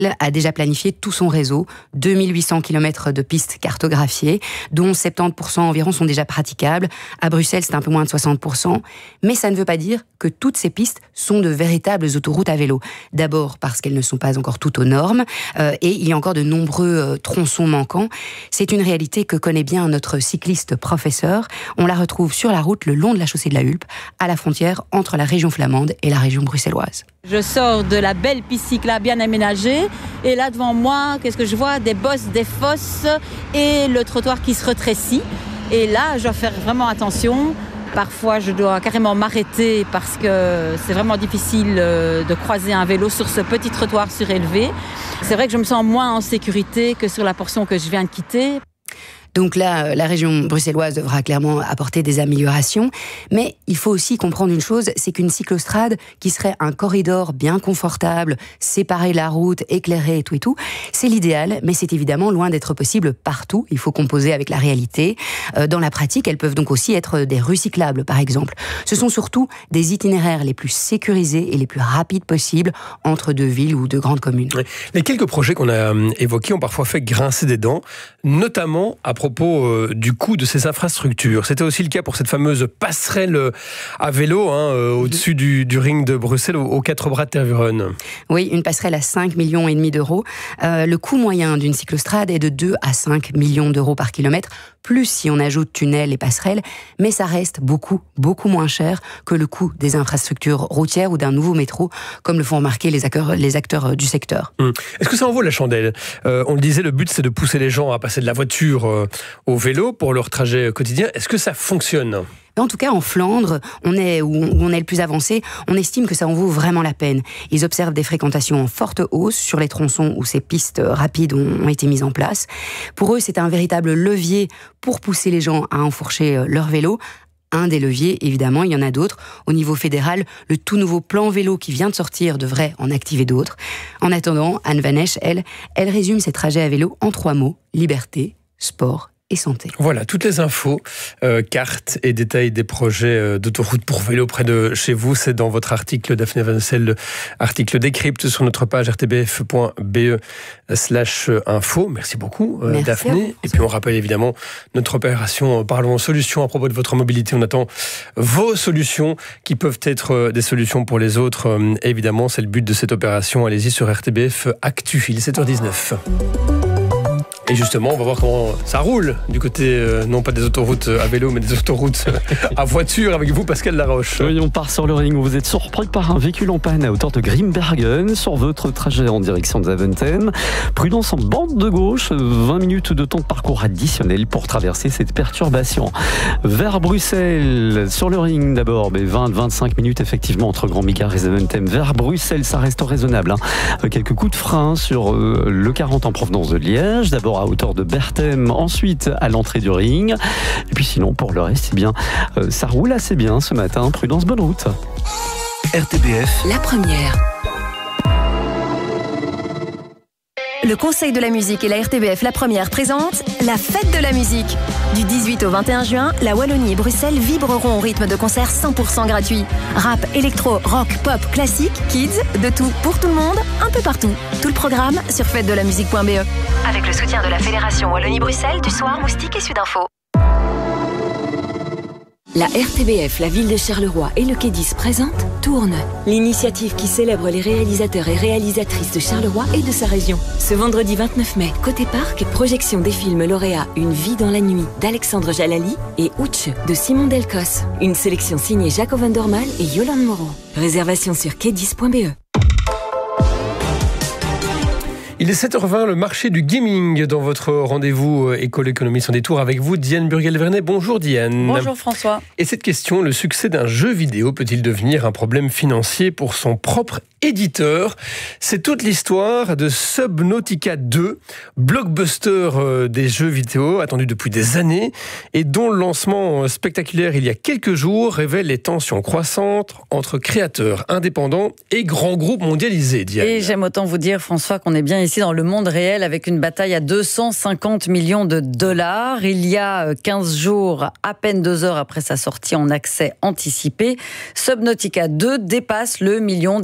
a déjà planifié tout son réseau, 2800 km de pistes cartographiées, dont 70% environ sont déjà praticables. À Bruxelles, c'est un peu moins de 60%. Mais ça ne veut pas dire que toutes ces pistes sont de véritables autoroutes à vélo. D'abord parce qu'elles ne sont pas encore toutes aux normes, et il y a encore de nombreux tronçons manquants. C'est une réalité que connaît bien notre cycliste professeur. On la retrouve sur la route le long de la chaussée de la Hulpe, à la frontière entre la région flamande et la région bruxelloise. Je sors de la belle piste cyclable bien aménagée et là devant moi, qu'est-ce que je vois? Des bosses, des fosses et le trottoir qui se rétrécit. Et là, je dois faire vraiment attention. Parfois, je dois carrément m'arrêter parce que c'est vraiment difficile de croiser un vélo sur ce petit trottoir surélevé. C'est vrai que je me sens moins en sécurité que sur la portion que je viens de quitter. Donc là, la région bruxelloise devra clairement apporter des améliorations, mais il faut aussi comprendre une chose, c'est qu'une cyclostrade qui serait un corridor bien confortable, séparer la route, éclairé et tout, c'est l'idéal, mais c'est évidemment loin d'être possible partout. Il faut composer avec la réalité. Dans la pratique, elles peuvent donc aussi être des rues cyclables, par exemple. Ce sont surtout des itinéraires les plus sécurisés et les plus rapides possibles entre deux villes ou deux grandes communes. Les quelques projets qu'on a évoqués ont parfois fait grincer des dents, notamment à propos du coût de ces infrastructures. C'était aussi le cas pour cette fameuse passerelle à vélo au-dessus du ring de Bruxelles aux 4 bras de Tervuren. Oui, une passerelle à 5,5 millions d'euros. Le coût moyen d'une cyclostrade est de 2 à 5 millions d'euros par kilomètre, plus si on ajoute tunnels et passerelles, mais ça reste beaucoup moins cher que le coût des infrastructures routières ou d'un nouveau métro, comme le font remarquer les acteurs du secteur. Est-ce que ça en vaut la chandelle ? On le disait, le but c'est de pousser les gens à passer de la voiture au vélo pour leur trajet quotidien. Est-ce que ça fonctionne ? En tout cas, en Flandre, où on est le plus avancé, on estime que ça en vaut vraiment la peine. Ils observent des fréquentations en forte hausse sur les tronçons où ces pistes rapides ont été mises en place. Pour eux, c'est un véritable levier pour pousser les gens à enfourcher leur vélo. Un des leviers, évidemment, il y en a d'autres. Au niveau fédéral, le tout nouveau plan vélo qui vient de sortir devrait en activer d'autres. En attendant, Anne Van Esch, elle résume ses trajets à vélo en 3 mots: liberté, sport et santé. Voilà, toutes les infos, cartes et détails des projets d'autoroute pour vélo près de chez vous, c'est dans votre article, Daphné Van Essel, article décrypte sur notre page rtbf.be/info. Merci beaucoup, Daphné. Et puis on rappelle évidemment notre opération Parlons Solutions à propos de votre mobilité. On attend vos solutions qui peuvent être des solutions pour les autres. Évidemment, c'est le but de cette opération. Allez-y sur RTBF Actu. Il est 7h19. Et justement, on va voir comment ça roule du côté, non pas des autoroutes à vélo, mais des autoroutes à voiture avec vous, Pascal Laroche. Oui, on part sur le ring où vous êtes surpris par un véhicule en panne à hauteur de Grimbergen sur votre trajet en direction de Zaventem. Prudence en bande de gauche, 20 minutes de temps de parcours additionnel pour traverser cette perturbation. Vers Bruxelles, sur le ring d'abord, mais 20-25 minutes effectivement entre Grand Bigard et Zaventem. Vers Bruxelles, ça reste raisonnable. Quelques coups de frein sur le 40 en provenance de Liège. D'abord à hauteur de Berthem, ensuite à l'entrée du ring. Et puis sinon, pour le reste, ça roule assez bien ce matin. Prudence, bonne route. RTBF, la première. Le Conseil de la musique et la RTBF La Première présentent la fête de la musique. Du 18 au 21 juin, la Wallonie et Bruxelles vibreront au rythme de concerts 100% gratuits. Rap, électro, rock, pop, classique, kids, de tout pour tout le monde, un peu partout. Tout le programme sur fêtedelamusique.be. Avec le soutien de la Fédération Wallonie-Bruxelles, du Soir, Moustique et Sudinfo. La RTBF, la ville de Charleroi et le Quai 10 présentent Tourne, l'initiative qui célèbre les réalisateurs et réalisatrices de Charleroi et de sa région. Ce vendredi 29 mai, côté parc, projection des films lauréats Une vie dans la nuit d'Alexandre Jalali et Ouch de Simon Delcos. Une sélection signée Jaco van der Mal et Yolande Moreau. Réservation sur quai10.be. Il est 7h20, le marché du gaming dans votre rendez-vous École Économie sans détour avec vous, Diane Burgel-Vernet. Bonjour Diane. Bonjour François. Et cette question, le succès d'un jeu vidéo peut-il devenir un problème financier pour son propre éditeur? C'est toute l'histoire de Subnautica 2, blockbuster des jeux vidéo attendu depuis des années et dont le lancement spectaculaire il y a quelques jours révèle les tensions croissantes entre créateurs indépendants et grands groupes mondialisés, Diane. Et j'aime autant vous dire, François, qu'on est bien ici dans le monde réel avec une bataille à 250 millions de dollars. Il y a 15 jours, à peine 2 heures après sa sortie en accès anticipé, Subnautica 2 dépasse le million d'exemplaires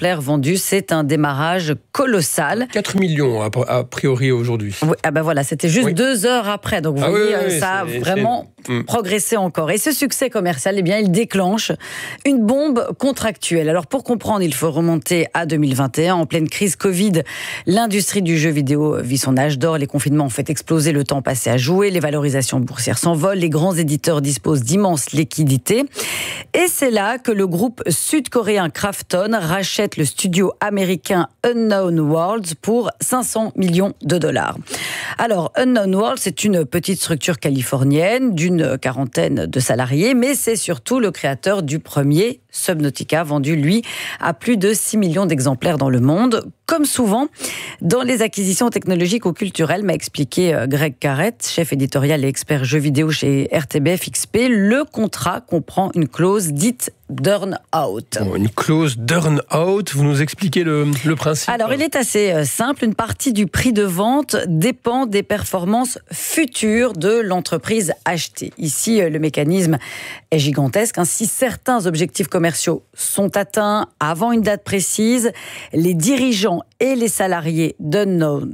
d'exemplaires vendus. C'est un démarrage colossal. 4 millions a priori aujourd'hui. Oui, voilà, c'était juste 2 heures après. Donc vous voyez, ça a vraiment progressé encore. Et ce succès commercial, eh bien, il déclenche une bombe contractuelle. Alors pour comprendre, il faut remonter à 2021. En pleine crise Covid, l'industrie du jeu vidéo vit son âge d'or. Les confinements ont fait exploser le temps passé à jouer. Les valorisations boursières s'envolent. Les grands éditeurs disposent d'immenses liquidités. Et c'est là que le groupe sud-coréen Krafton rachète le studio américain Unknown Worlds pour 500 millions de dollars. Alors, Unknown Worlds, c'est une petite structure californienne d'une quarantaine de salariés, mais c'est surtout le créateur du premier Subnautica, vendu, lui, à plus de 6 millions d'exemplaires dans le monde. Comme souvent, dans les acquisitions technologiques ou culturelles, m'a expliqué Greg Carrett, chef éditorial et expert jeux vidéo chez RTBF XP, le contrat comprend une clause dite d'earn out. Bon, une clause d'earn out, vous nous expliquez le principe? Alors, il est assez simple. Une partie du prix de vente dépend des performances futures de l'entreprise achetée. Ici, le mécanisme est gigantesque. Si certains objectifs commerciaux sont atteints avant une date précise, les dirigeants et les salariés d'Unknown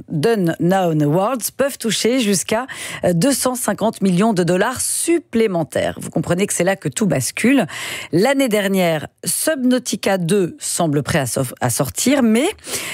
Worlds peuvent toucher jusqu'à 250 millions de dollars supplémentaires. Vous comprenez que c'est là que tout bascule. L'année dernière, Subnautica 2 semble prêt à sortir, mais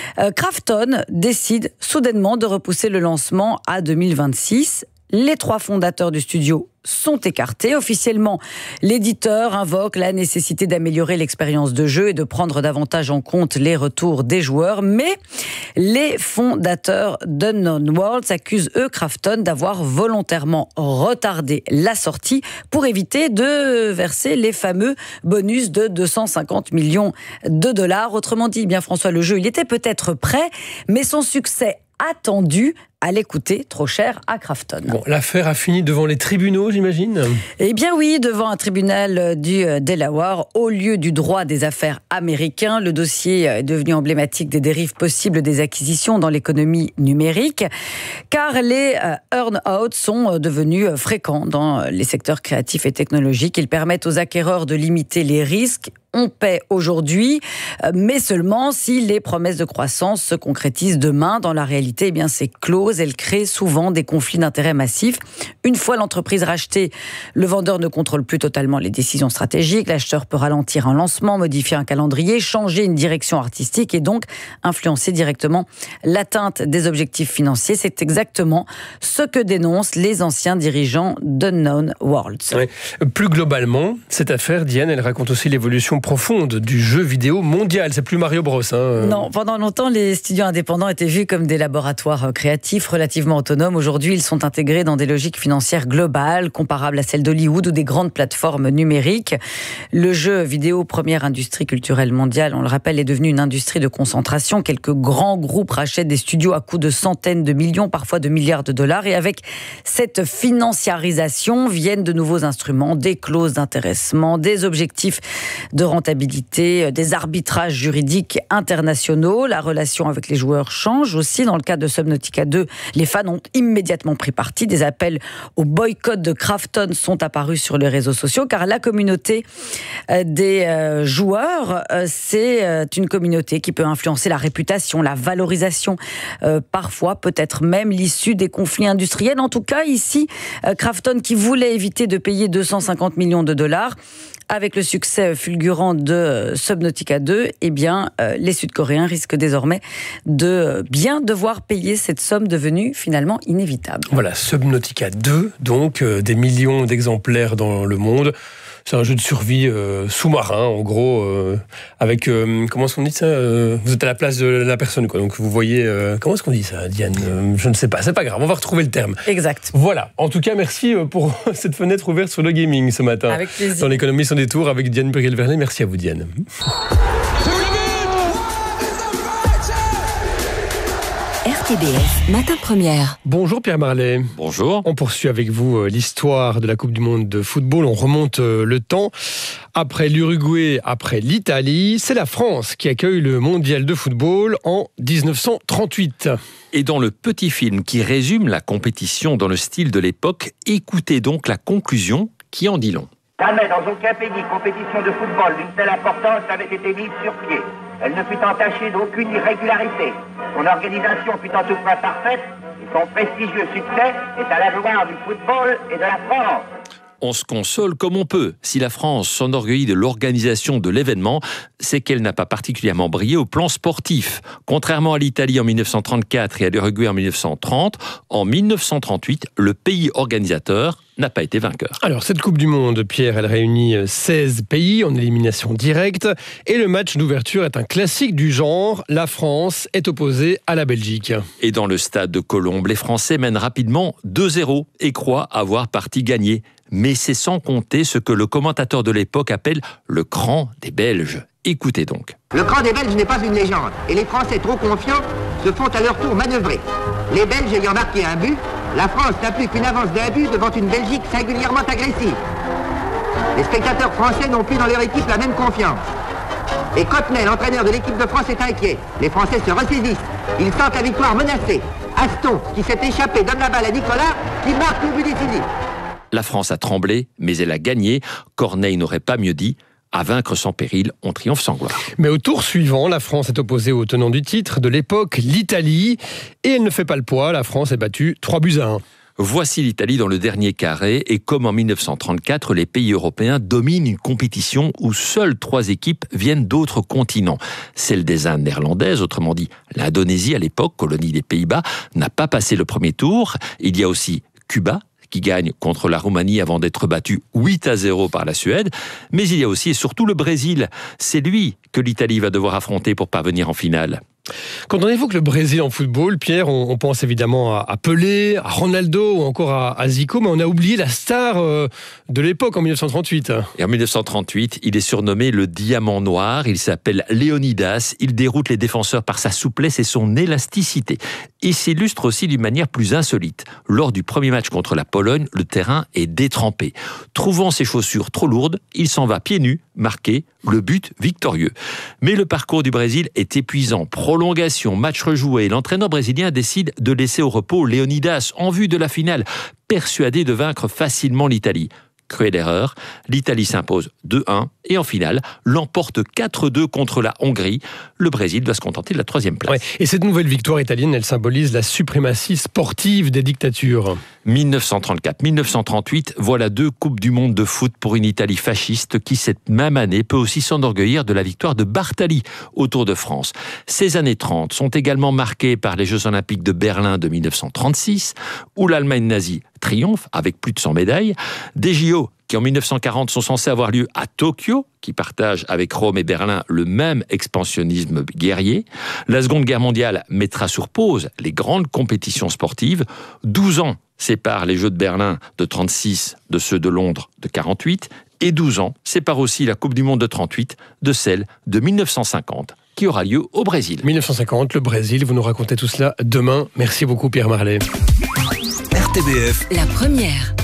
Krafton décide soudainement de repousser le lancement à 2026. Les 3 fondateurs du studio sont écartés. Officiellement, l'éditeur invoque la nécessité d'améliorer l'expérience de jeu et de prendre davantage en compte les retours des joueurs. Mais les fondateurs d'Unknown Worlds accusent, eux, Krafton, d'avoir volontairement retardé la sortie pour éviter de verser les fameux bonus de 250 millions de dollars. Autrement dit, bien François, le jeu, il était peut-être prêt, mais son succès attendu allait coûter trop cher à Krafton. Bon, l'affaire a fini devant les tribunaux, j'imagine? Eh bien oui, devant un tribunal du Delaware, au lieu du droit des affaires américain. Le dossier est devenu emblématique des dérives possibles des acquisitions dans l'économie numérique, car les earn-out sont devenus fréquents dans les secteurs créatifs et technologiques. Ils permettent aux acquéreurs de limiter les risques. On paie aujourd'hui, mais seulement si les promesses de croissance se concrétisent demain. Dans la réalité, eh bien, ces clauses, elles créent souvent des conflits d'intérêts massifs. Une fois l'entreprise rachetée, le vendeur ne contrôle plus totalement les décisions stratégiques. L'acheteur peut ralentir un lancement, modifier un calendrier, changer une direction artistique et donc influencer directement l'atteinte des objectifs financiers. C'est exactement ce que dénoncent les anciens dirigeants d'Unknown Worlds. Oui. Plus globalement, cette affaire, Diane, elle raconte aussi l'évolution profonde du jeu vidéo mondial. C'est plus Mario Bros. Non, pendant longtemps, les studios indépendants étaient vus comme des laboratoires créatifs relativement autonomes. Aujourd'hui, ils sont intégrés dans des logiques financières globales, comparables à celles d'Hollywood ou des grandes plateformes numériques. Le jeu vidéo, première industrie culturelle mondiale, on le rappelle, est devenu une industrie de concentration. Quelques grands groupes rachètent des studios à coût de centaines de millions, parfois de milliards de dollars. Et avec cette financiarisation viennent de nouveaux instruments, des clauses d'intéressement, des objectifs de rentabilité, des arbitrages juridiques internationaux. La relation avec les joueurs change aussi. Dans le cas de Subnautica 2, les fans ont immédiatement pris parti. Des appels au boycott de Krafton sont apparus sur les réseaux sociaux, car la communauté des joueurs, c'est une communauté qui peut influencer la réputation, la valorisation, parfois peut-être même l'issue des conflits industriels. En tout cas, ici, Krafton, qui voulait éviter de payer 250 millions de dollars, avec le succès fulgurant de Subnautica 2, eh bien, les Sud-Coréens risquent désormais de bien devoir payer cette somme devenue finalement inévitable. Voilà, Subnautica 2, donc des millions d'exemplaires dans le monde. C'est un jeu de survie sous-marin, en gros, avec, comment est-ce qu'on dit ça, vous êtes à la place de la personne, quoi. Donc vous voyez, comment est-ce qu'on dit ça, Diane? Je ne sais pas, c'est pas grave, on va retrouver le terme. Exact. Voilà, en tout cas, merci pour cette fenêtre ouverte sur le gaming ce matin. Avec plaisir. Dans l'économie sans détour, avec Diane Burguel-Vernet. Merci à vous, Diane. RTBF, matin première. Bonjour Pierre Marlet. Bonjour. On poursuit avec vous l'histoire de la Coupe du Monde de football. On remonte le temps. Après l'Uruguay, après l'Italie, c'est la France qui accueille le mondial de football en 1938. Et dans le petit film qui résume la compétition dans le style de l'époque, écoutez donc la conclusion qui en dit long. Jamais dans aucun pays compétition de football d'une telle importance n'avait été mise sur pied. elle ne fut entachée d'aucune irrégularité. Son organisation fut en tout point parfaite et son prestigieux succès est à la gloire du football et de la France. On se console comme on peut. Si la France s'enorgueillit de l'organisation de l'événement, c'est qu'elle n'a pas particulièrement brillé au plan sportif. Contrairement à l'Italie en 1934 et à l'Uruguay en 1930, en 1938, le pays organisateur n'a pas été vainqueur. Alors, cette Coupe du Monde, Pierre, elle réunit 16 pays en élimination directe. Et le match d'ouverture est un classique du genre. La France est opposée à la Belgique. Et dans le stade de Colombes, les Français mènent rapidement 2-0 et croient avoir partie gagnée. Mais c'est sans compter ce que le commentateur de l'époque appelle le cran des Belges. Écoutez donc. Le cran des Belges n'est pas une légende. Et les Français, trop confiants, se font à leur tour manœuvrer. Les Belges ayant marqué un but, la France n'a plus qu'une avance d'un but devant une Belgique singulièrement agressive. Les spectateurs français n'ont plus dans leur équipe la même confiance. Et Cottenay, l'entraîneur de l'équipe de France, est inquiet. Les Français se ressaisissent. Ils sentent la victoire menacée. Aston, qui s'est échappé, donne la balle à Nicolas, qui marque le but décisif. La France a tremblé, mais elle a gagné. Corneille n'aurait pas mieux dit. À vaincre sans péril, on triomphe sans gloire. Mais au tour suivant, la France est opposée au tenant du titre de l'époque, l'Italie. Et elle ne fait pas le poids, la France est battue 3-1. Voici l'Italie dans le dernier carré. Et comme en 1934, les pays européens dominent une compétition où seules 3 équipes viennent d'autres continents. Celle des Indes néerlandaises, autrement dit l'Indonésie à l'époque, colonie des Pays-Bas, n'a pas passé le premier tour. Il y a aussi Cuba, qui gagne contre la Roumanie avant d'être battu 8-0 par la Suède. Mais il y a aussi et surtout le Brésil. C'est lui que l'Italie va devoir affronter pour parvenir en finale. Quand on évoque le Brésil en football, Pierre, on pense évidemment à Pelé, à Ronaldo ou encore à Zico, mais on a oublié la star de l'époque en 1938. Et en 1938, il est surnommé le Diamant Noir. Il s'appelle Léonidas. Il déroute les défenseurs par sa souplesse et son élasticité. Il s'illustre aussi d'une manière plus insolite. Lors du premier match contre la Pologne, le terrain est détrempé. Trouvant ses chaussures trop lourdes, il s'en va pieds nus, marquer le but victorieux. Mais le parcours du Brésil est épuisant. Prolongation, match rejoué. L'entraîneur brésilien décide de laisser au repos Léonidas en vue de la finale, persuadé de vaincre facilement l'Italie. Cruelle erreur, l'Italie s'impose 2-1 et en finale l'emporte 4-2 contre la Hongrie. Le Brésil doit se contenter de la 3e place. Ouais. Et cette nouvelle victoire italienne, elle symbolise la suprématie sportive des dictatures. 1934-1938, voilà 2 Coupes du Monde de foot pour une Italie fasciste qui, cette même année, peut aussi s'enorgueillir de la victoire de Bartali au Tour de France. Ces années 30 sont également marquées par les Jeux Olympiques de Berlin de 1936, où l'Allemagne nazie triomphe avec plus de 100 médailles, des JO qui en 1940 sont censés avoir lieu à Tokyo, qui partage avec Rome et Berlin le même expansionnisme guerrier. La Seconde Guerre mondiale mettra sur pause les grandes compétitions sportives. 12 ans séparent les Jeux de Berlin de 36 de ceux de Londres de 48, et 12 ans séparent aussi la Coupe du Monde de 38 de celle de 1950, qui aura lieu au Brésil. 1950, le Brésil, vous nous racontez tout cela demain. Merci beaucoup Pierre Marlet. RTBF, la première.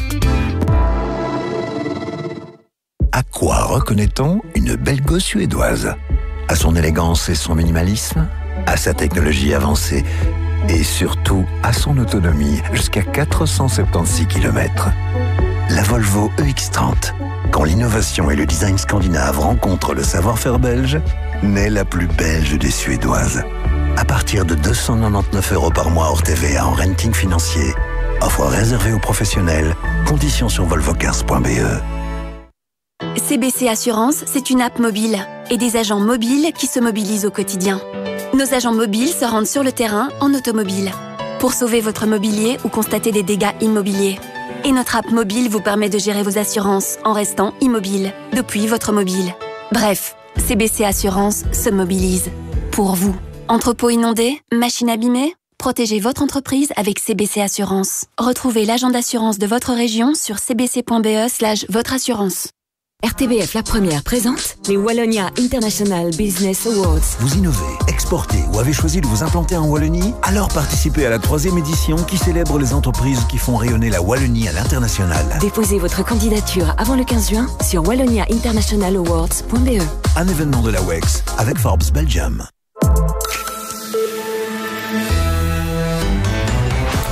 À quoi reconnaît-on une belle gosse suédoise? À son élégance et son minimalisme? À sa technologie avancée? Et surtout, à son autonomie, jusqu'à 476 km. La Volvo EX30. Quand l'innovation et le design scandinave rencontrent le savoir-faire belge, naît la plus belge des Suédoises. À partir de 299 € par mois hors TVA en renting financier. Offre réservée aux professionnels. Conditions sur volvocars.be. CBC Assurance, c'est une app mobile et des agents mobiles qui se mobilisent au quotidien. Nos agents mobiles se rendent sur le terrain en automobile pour sauver votre mobilier ou constater des dégâts immobiliers. Et notre app mobile vous permet de gérer vos assurances en restant immobile depuis votre mobile. Bref, CBC Assurance se mobilise pour vous. Entrepôt inondé, machine abîmée? Protégez votre entreprise avec CBC Assurance. Retrouvez l'agent d'assurance de votre région sur cbc.be/votreassurance. RTBF La Première présente les Wallonia International Business Awards. Vous innovez, exportez ou avez choisi de vous implanter en Wallonie? Alors participez à la 3e édition qui célèbre les entreprises qui font rayonner la Wallonie à l'international. Déposez votre candidature avant le 15 juin sur walloniainternationalawards.be. Un événement de la WEX avec Forbes Belgium.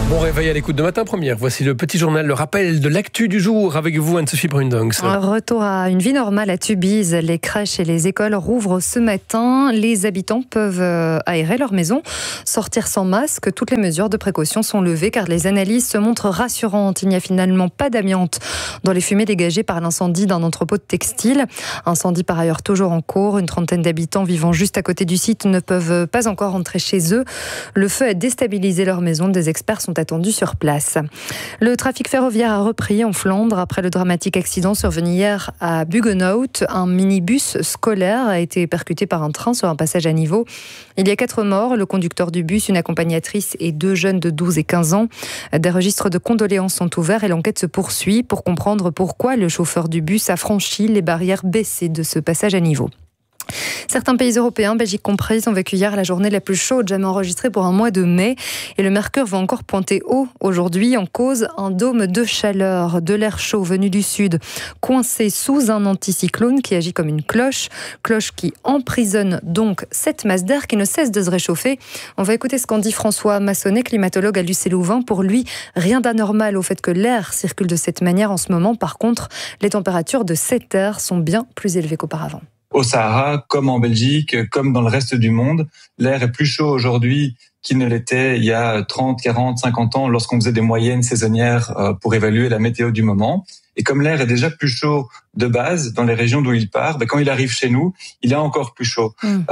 Bon réveil à l'écoute de Matin Première. Voici le petit journal, le rappel de l'actu du jour avec vous, Anne-Sophie Brundungs. Un retour à une vie normale à Tubize. Les crèches et les écoles rouvrent ce matin. Les habitants peuvent aérer leur maison, sortir sans masque. Toutes les mesures de précaution sont levées car les analyses se montrent rassurantes. Il n'y a finalement pas d'amiante dans les fumées dégagées par l'incendie d'un entrepôt de textile. Incendie par ailleurs toujours en cours. Une trentaine d'habitants vivant juste à côté du site ne peuvent pas encore rentrer chez eux. Le feu a déstabilisé leur maison. Des experts sont attendus sur place. Le trafic ferroviaire a repris en Flandre après le dramatique accident survenu hier à Buggenhout. Un minibus scolaire a été percuté par un train sur un passage à niveau. Il y a 4 morts, le conducteur du bus, une accompagnatrice et 2 jeunes de 12 et 15 ans. Des registres de condoléances sont ouverts et l'enquête se poursuit pour comprendre pourquoi le chauffeur du bus a franchi les barrières baissées de ce passage à niveau. Certains pays européens, Belgique comprise, ont vécu hier la journée la plus chaude jamais enregistrée pour un mois de mai. Et le mercure va encore pointer haut aujourd'hui, en cause un dôme de chaleur, de l'air chaud venu du sud, coincé sous un anticyclone qui agit comme une cloche qui emprisonne donc cette masse d'air qui ne cesse de se réchauffer. On va écouter ce qu'en dit François Massonnet, climatologue à Lucé-Louvain. Pour lui, rien d'anormal au fait que l'air circule de cette manière en ce moment. Par contre, les températures de cet air sont bien plus élevées qu'auparavant. Au Sahara, comme en Belgique, comme dans le reste du monde, l'air est plus chaud aujourd'hui qu'il ne l'était il y a 30, 40, 50 ans lorsqu'on faisait des moyennes saisonnières pour évaluer la météo du moment. Et comme l'air est déjà plus chaud de base dans les régions d'où il part, quand il arrive chez nous, il est encore plus chaud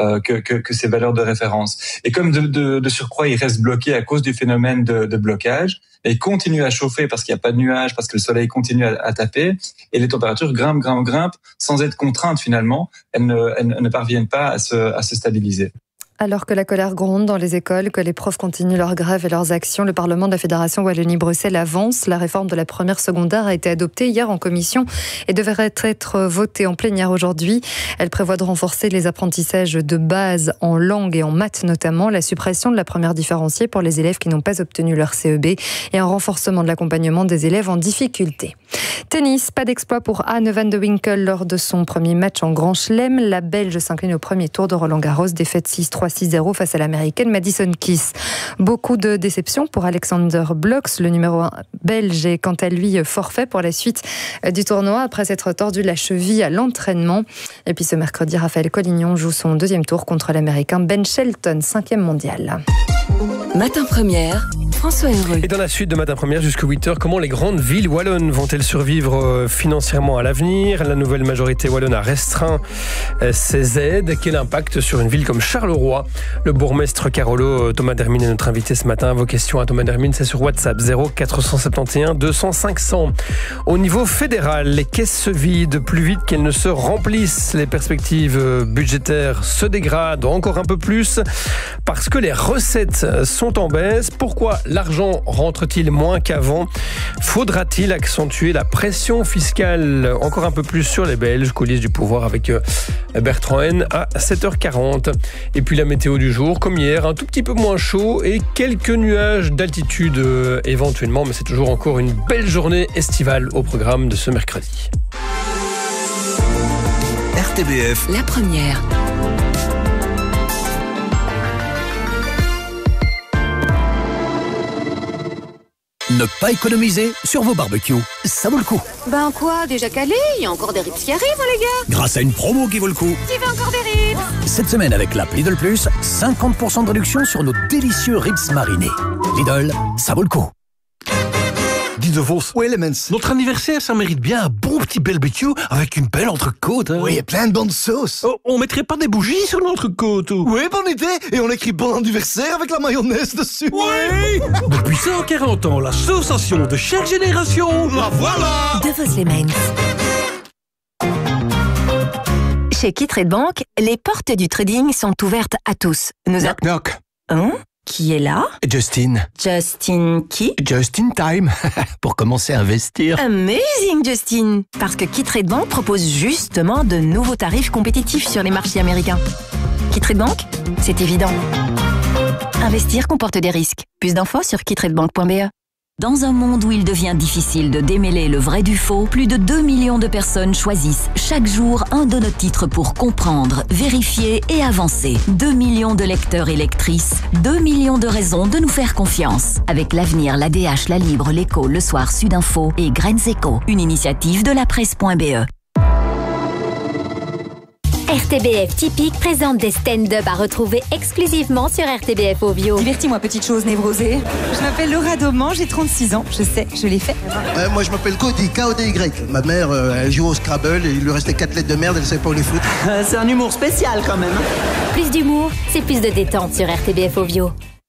que ses valeurs de référence. Et comme de surcroît, il reste bloqué à cause du phénomène de blocage, et il continue à chauffer parce qu'il n'y a pas de nuages, parce que le soleil continue à taper, et les températures grimpent sans être contraintes finalement. Elles ne parviennent pas à se stabiliser. Alors que la colère gronde dans les écoles, que les profs continuent leur grève et leurs actions, le Parlement de la Fédération Wallonie-Bruxelles avance. La réforme de la première secondaire a été adoptée hier en commission et devrait être votée en plénière aujourd'hui. Elle prévoit de renforcer les apprentissages de base en langue et en maths notamment, la suppression de la première différenciée pour les élèves qui n'ont pas obtenu leur CEB et un renforcement de l'accompagnement des élèves en difficulté. Tennis, pas d'exploit pour Anne van de Winkel lors de son premier match en Grand Chelem. La Belge s'incline au premier tour de Roland-Garros, défaite 6-3-6-0 face à l'américaine Madison Keys. Beaucoup de déceptions pour Alexander Blocks, le numéro 1 belge, est quant à lui forfait pour la suite du tournoi après s'être tordu la cheville à l'entraînement. Et puis ce mercredi, Raphaël Collignon joue son deuxième tour contre l'américain Ben Shelton, 5e mondial. Matin Première, François Heureux. Et dans la suite de Matin Première jusqu'à 8h, comment les grandes villes wallonnes vont-elles survivre financièrement à l'avenir? La nouvelle majorité wallonne a restreint ses aides. Quel impact sur une ville comme Charleroi? Le bourgmestre Carolo Thomas Dermine est notre invité ce matin. Vos questions à Thomas Dermine, c'est sur WhatsApp 0471 200 500. Au niveau fédéral, les caisses se vident plus vite qu'elles ne se remplissent. Les perspectives budgétaires se dégradent encore un peu plus parce que les recettes sont en baisse. Pourquoi l'argent rentre-t-il moins qu'avant? Faudra-t-il accentuer la pression fiscale encore un peu plus sur les Belges? Coulisses du pouvoir avec Bertrand Haine à 7h40. Et puis la météo du jour, comme hier, un tout petit peu moins chaud et quelques nuages d'altitude éventuellement, mais c'est toujours encore une belle journée estivale au programme de ce mercredi. RTBF, la première. ne pas économiser sur vos barbecues. Ça vaut le coup. Ben quoi, déjà calé? Il y a encore des ribs qui arrivent, les gars. Grâce à une promo qui vaut le coup. Qui veut encore des ribs? Cette semaine, avec l'app Lidl Plus, 50% de réduction sur nos délicieux ribs marinés. Lidl, ça vaut le coup. Dis de Vos. Oui, Elements. Notre anniversaire, ça mérite bien un bon petit barbecue avec une belle entrecôte. Hein. Oui, et plein de bonnes sauces. Oh, on mettrait pas des bougies sur l'entrecôte? Oui, bonne idée. Et on écrit bon anniversaire avec la mayonnaise dessus. Oui. Depuis 140 ans, l'association de chaque génération. La voilà. De Vos Elements. Chez Kitrade Bank, les portes du trading sont ouvertes à tous. Knock knock. Hein? Qui est là? Justin. Justin qui? Just in time. Pour commencer à investir. Amazing, Justin. Parce que Kitrade Bank propose justement de nouveaux tarifs compétitifs sur les marchés américains. Kitrade Bank, c'est évident. Investir comporte des risques. Plus d'infos sur kitradebank.be. Dans un monde où il devient difficile de démêler le vrai du faux, plus de 2 millions de personnes choisissent chaque jour un de nos titres pour comprendre, vérifier et avancer. 2 millions de lecteurs et lectrices, 2 millions de raisons de nous faire confiance. Avec l'Avenir, l'ADH, La Libre, l'Écho, Le Soir, Sudinfo et Graines Éco, une initiative de la presse.be. RTBF Typique présente des stand-up à retrouver exclusivement sur RTBF Ovio. Divertis-moi, petite chose névrosée. Je m'appelle Laura Dauman, j'ai 36 ans. Je sais, je l'ai fait. Moi, je m'appelle Cody, K-O-D-Y. Ma mère, elle joue au Scrabble et il lui restait 4 lettres de merde, elle ne savait pas où les foutre. C'est un humour spécial quand même. Plus d'humour, c'est plus de détente sur RTBF Ovio.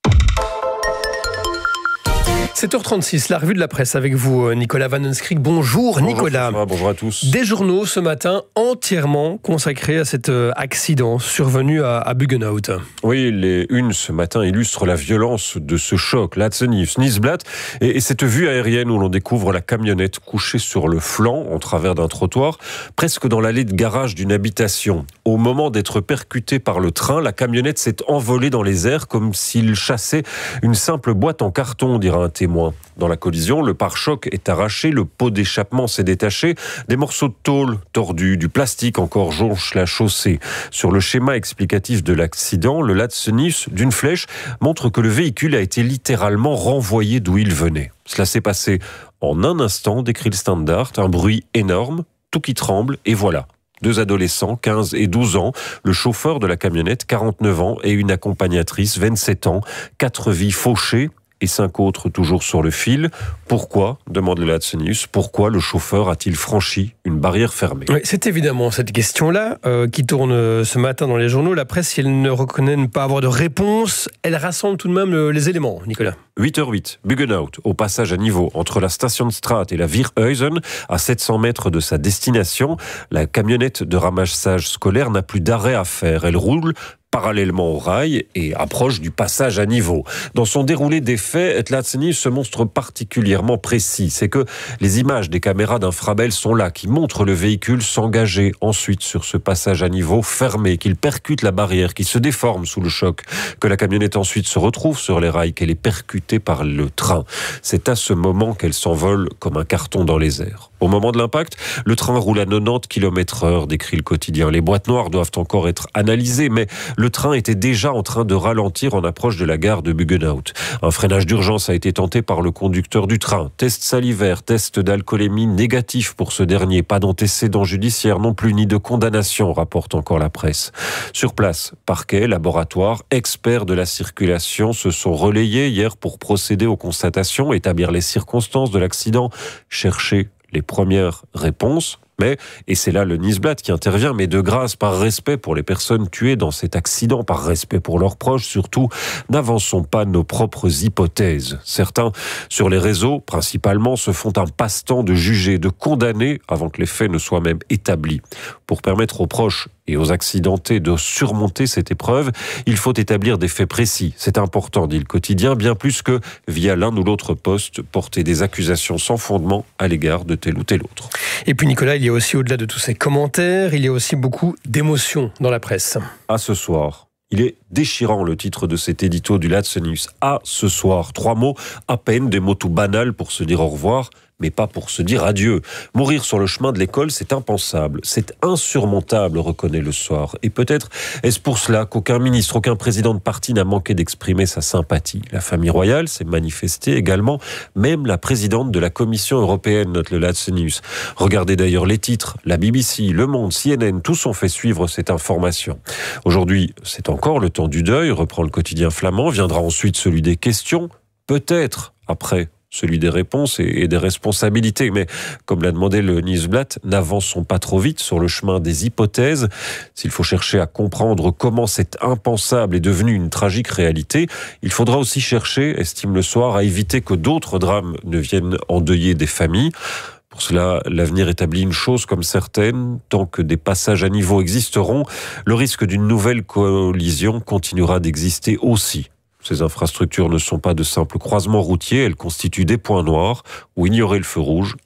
7h36, la revue de la presse avec vous, Nicolas Van Henskrig. Bonjour Nicolas. Bonjour à tous. Des journaux ce matin entièrement consacrés à cet accident survenu à Buggenhout. Oui, les unes ce matin illustrent la violence de ce choc. Nieuwsblad et cette vue aérienne où l'on découvre la camionnette couchée sur le flanc en travers d'un trottoir, presque dans l'allée de garage d'une habitation. Au moment d'être percutée par le train, la camionnette s'est envolée dans les airs comme s'il chassait une simple boîte en carton, dira un témoin. Dans la collision, le pare-choc est arraché, le pot d'échappement s'est détaché, des morceaux de tôle tordus, du plastique encore jonchent la chaussée. Sur le schéma explicatif de l'accident, le Nieuws d'une flèche montre que le véhicule a été littéralement renvoyé d'où il venait. Cela s'est passé en un instant, décrit le Standard, un bruit énorme, tout qui tremble, et voilà. 2 adolescents, 15 et 12 ans, le chauffeur de la camionnette, 49 ans, et une accompagnatrice, 27 ans, 4 vies fauchées, et 5 autres toujours sur le fil. Pourquoi, demande le Nieuws, pourquoi le chauffeur a-t-il franchi une barrière fermée ? Oui, c'est évidemment cette question-là qui tourne ce matin dans les journaux. La presse, si elle ne reconnaît ne pas avoir de réponse, elle rassemble tout de même les éléments, Nicolas. 8h08, Buggenhout, au passage à niveau entre la Stationsstraat et la Vierhuizen, à 700 mètres de sa destination, la camionnette de ramassage scolaire n'a plus d'arrêt à faire. Elle roule parallèlement au rail et approche du passage à niveau. Dans son déroulé des faits, Nieuws se montre particulièrement précis. C'est que les images des caméras d'infrabel sont là, qui montrent le véhicule s'engager ensuite sur ce passage à niveau fermé, qu'il percute la barrière, qui se déforme sous le choc, que la camionnette ensuite se retrouve sur les rails, qu'elle est percutée par le train. C'est à ce moment qu'elle s'envole comme un carton dans les airs. Au moment de l'impact, le train roule à 90 km/h, décrit le quotidien. Les boîtes noires doivent encore être analysées, mais le train était déjà en train de ralentir en approche de la gare de Buggenhout. Un freinage d'urgence a été tenté par le conducteur du train. Test salivaire, test d'alcoolémie négatif pour ce dernier. Pas d'antécédent judiciaire non plus, ni de condamnation, rapporte encore la presse. Sur place, parquet, laboratoire, experts de la circulation se sont relayés hier pour procéder aux constatations, établir les circonstances de l'accident, chercher les premières réponses. Mais, et c'est là le Nieuwsblad qui intervient, mais de grâce, par respect pour les personnes tuées dans cet accident, par respect pour leurs proches, surtout, n'avançons pas nos propres hypothèses. Certains, sur les réseaux, principalement, se font un passe-temps de juger, de condamner, avant que les faits ne soient même établis. Pour permettre aux proches et aux accidentés de surmonter cette épreuve, il faut établir des faits précis. C'est important, dit le quotidien, bien plus que, via l'un ou l'autre poste, porter des accusations sans fondement à l'égard de tel ou tel autre. Et puis Nicolas, il y a aussi, au-delà de tous ces commentaires, il y a aussi beaucoup d'émotions dans la presse. À ce soir. Il est déchirant, le titre de cet édito du Nieuws. À ce soir. 3 mots, à peine, des mots tout banals pour se dire au revoir, mais pas pour se dire adieu. Mourir sur le chemin de l'école, c'est impensable, c'est insurmontable, reconnaît Le Soir. Et peut-être est-ce pour cela qu'aucun ministre, aucun président de parti n'a manqué d'exprimer sa sympathie. La famille royale s'est manifestée également, même la présidente de la Commission européenne, note le Nieuws. Regardez d'ailleurs les titres, la BBC, Le Monde, CNN, tous ont fait suivre cette information. Aujourd'hui, c'est encore le temps du deuil, reprend le quotidien flamand, viendra ensuite celui des questions, peut-être après celui des réponses et des responsabilités. Mais, comme l'a demandé le Nieuwsblad, n'avançons pas trop vite sur le chemin des hypothèses. S'il faut chercher à comprendre comment cet impensable est devenu une tragique réalité, il faudra aussi chercher, estime Le Soir, à éviter que d'autres drames ne viennent endeuiller des familles. Pour cela, l'avenir établit une chose comme certaine, tant que des passages à niveau existeront, le risque d'une nouvelle collision continuera d'exister aussi. Ces infrastructures ne sont pas de simples croisements routiers, elles constituent des points noirs où ignorer le feu rouge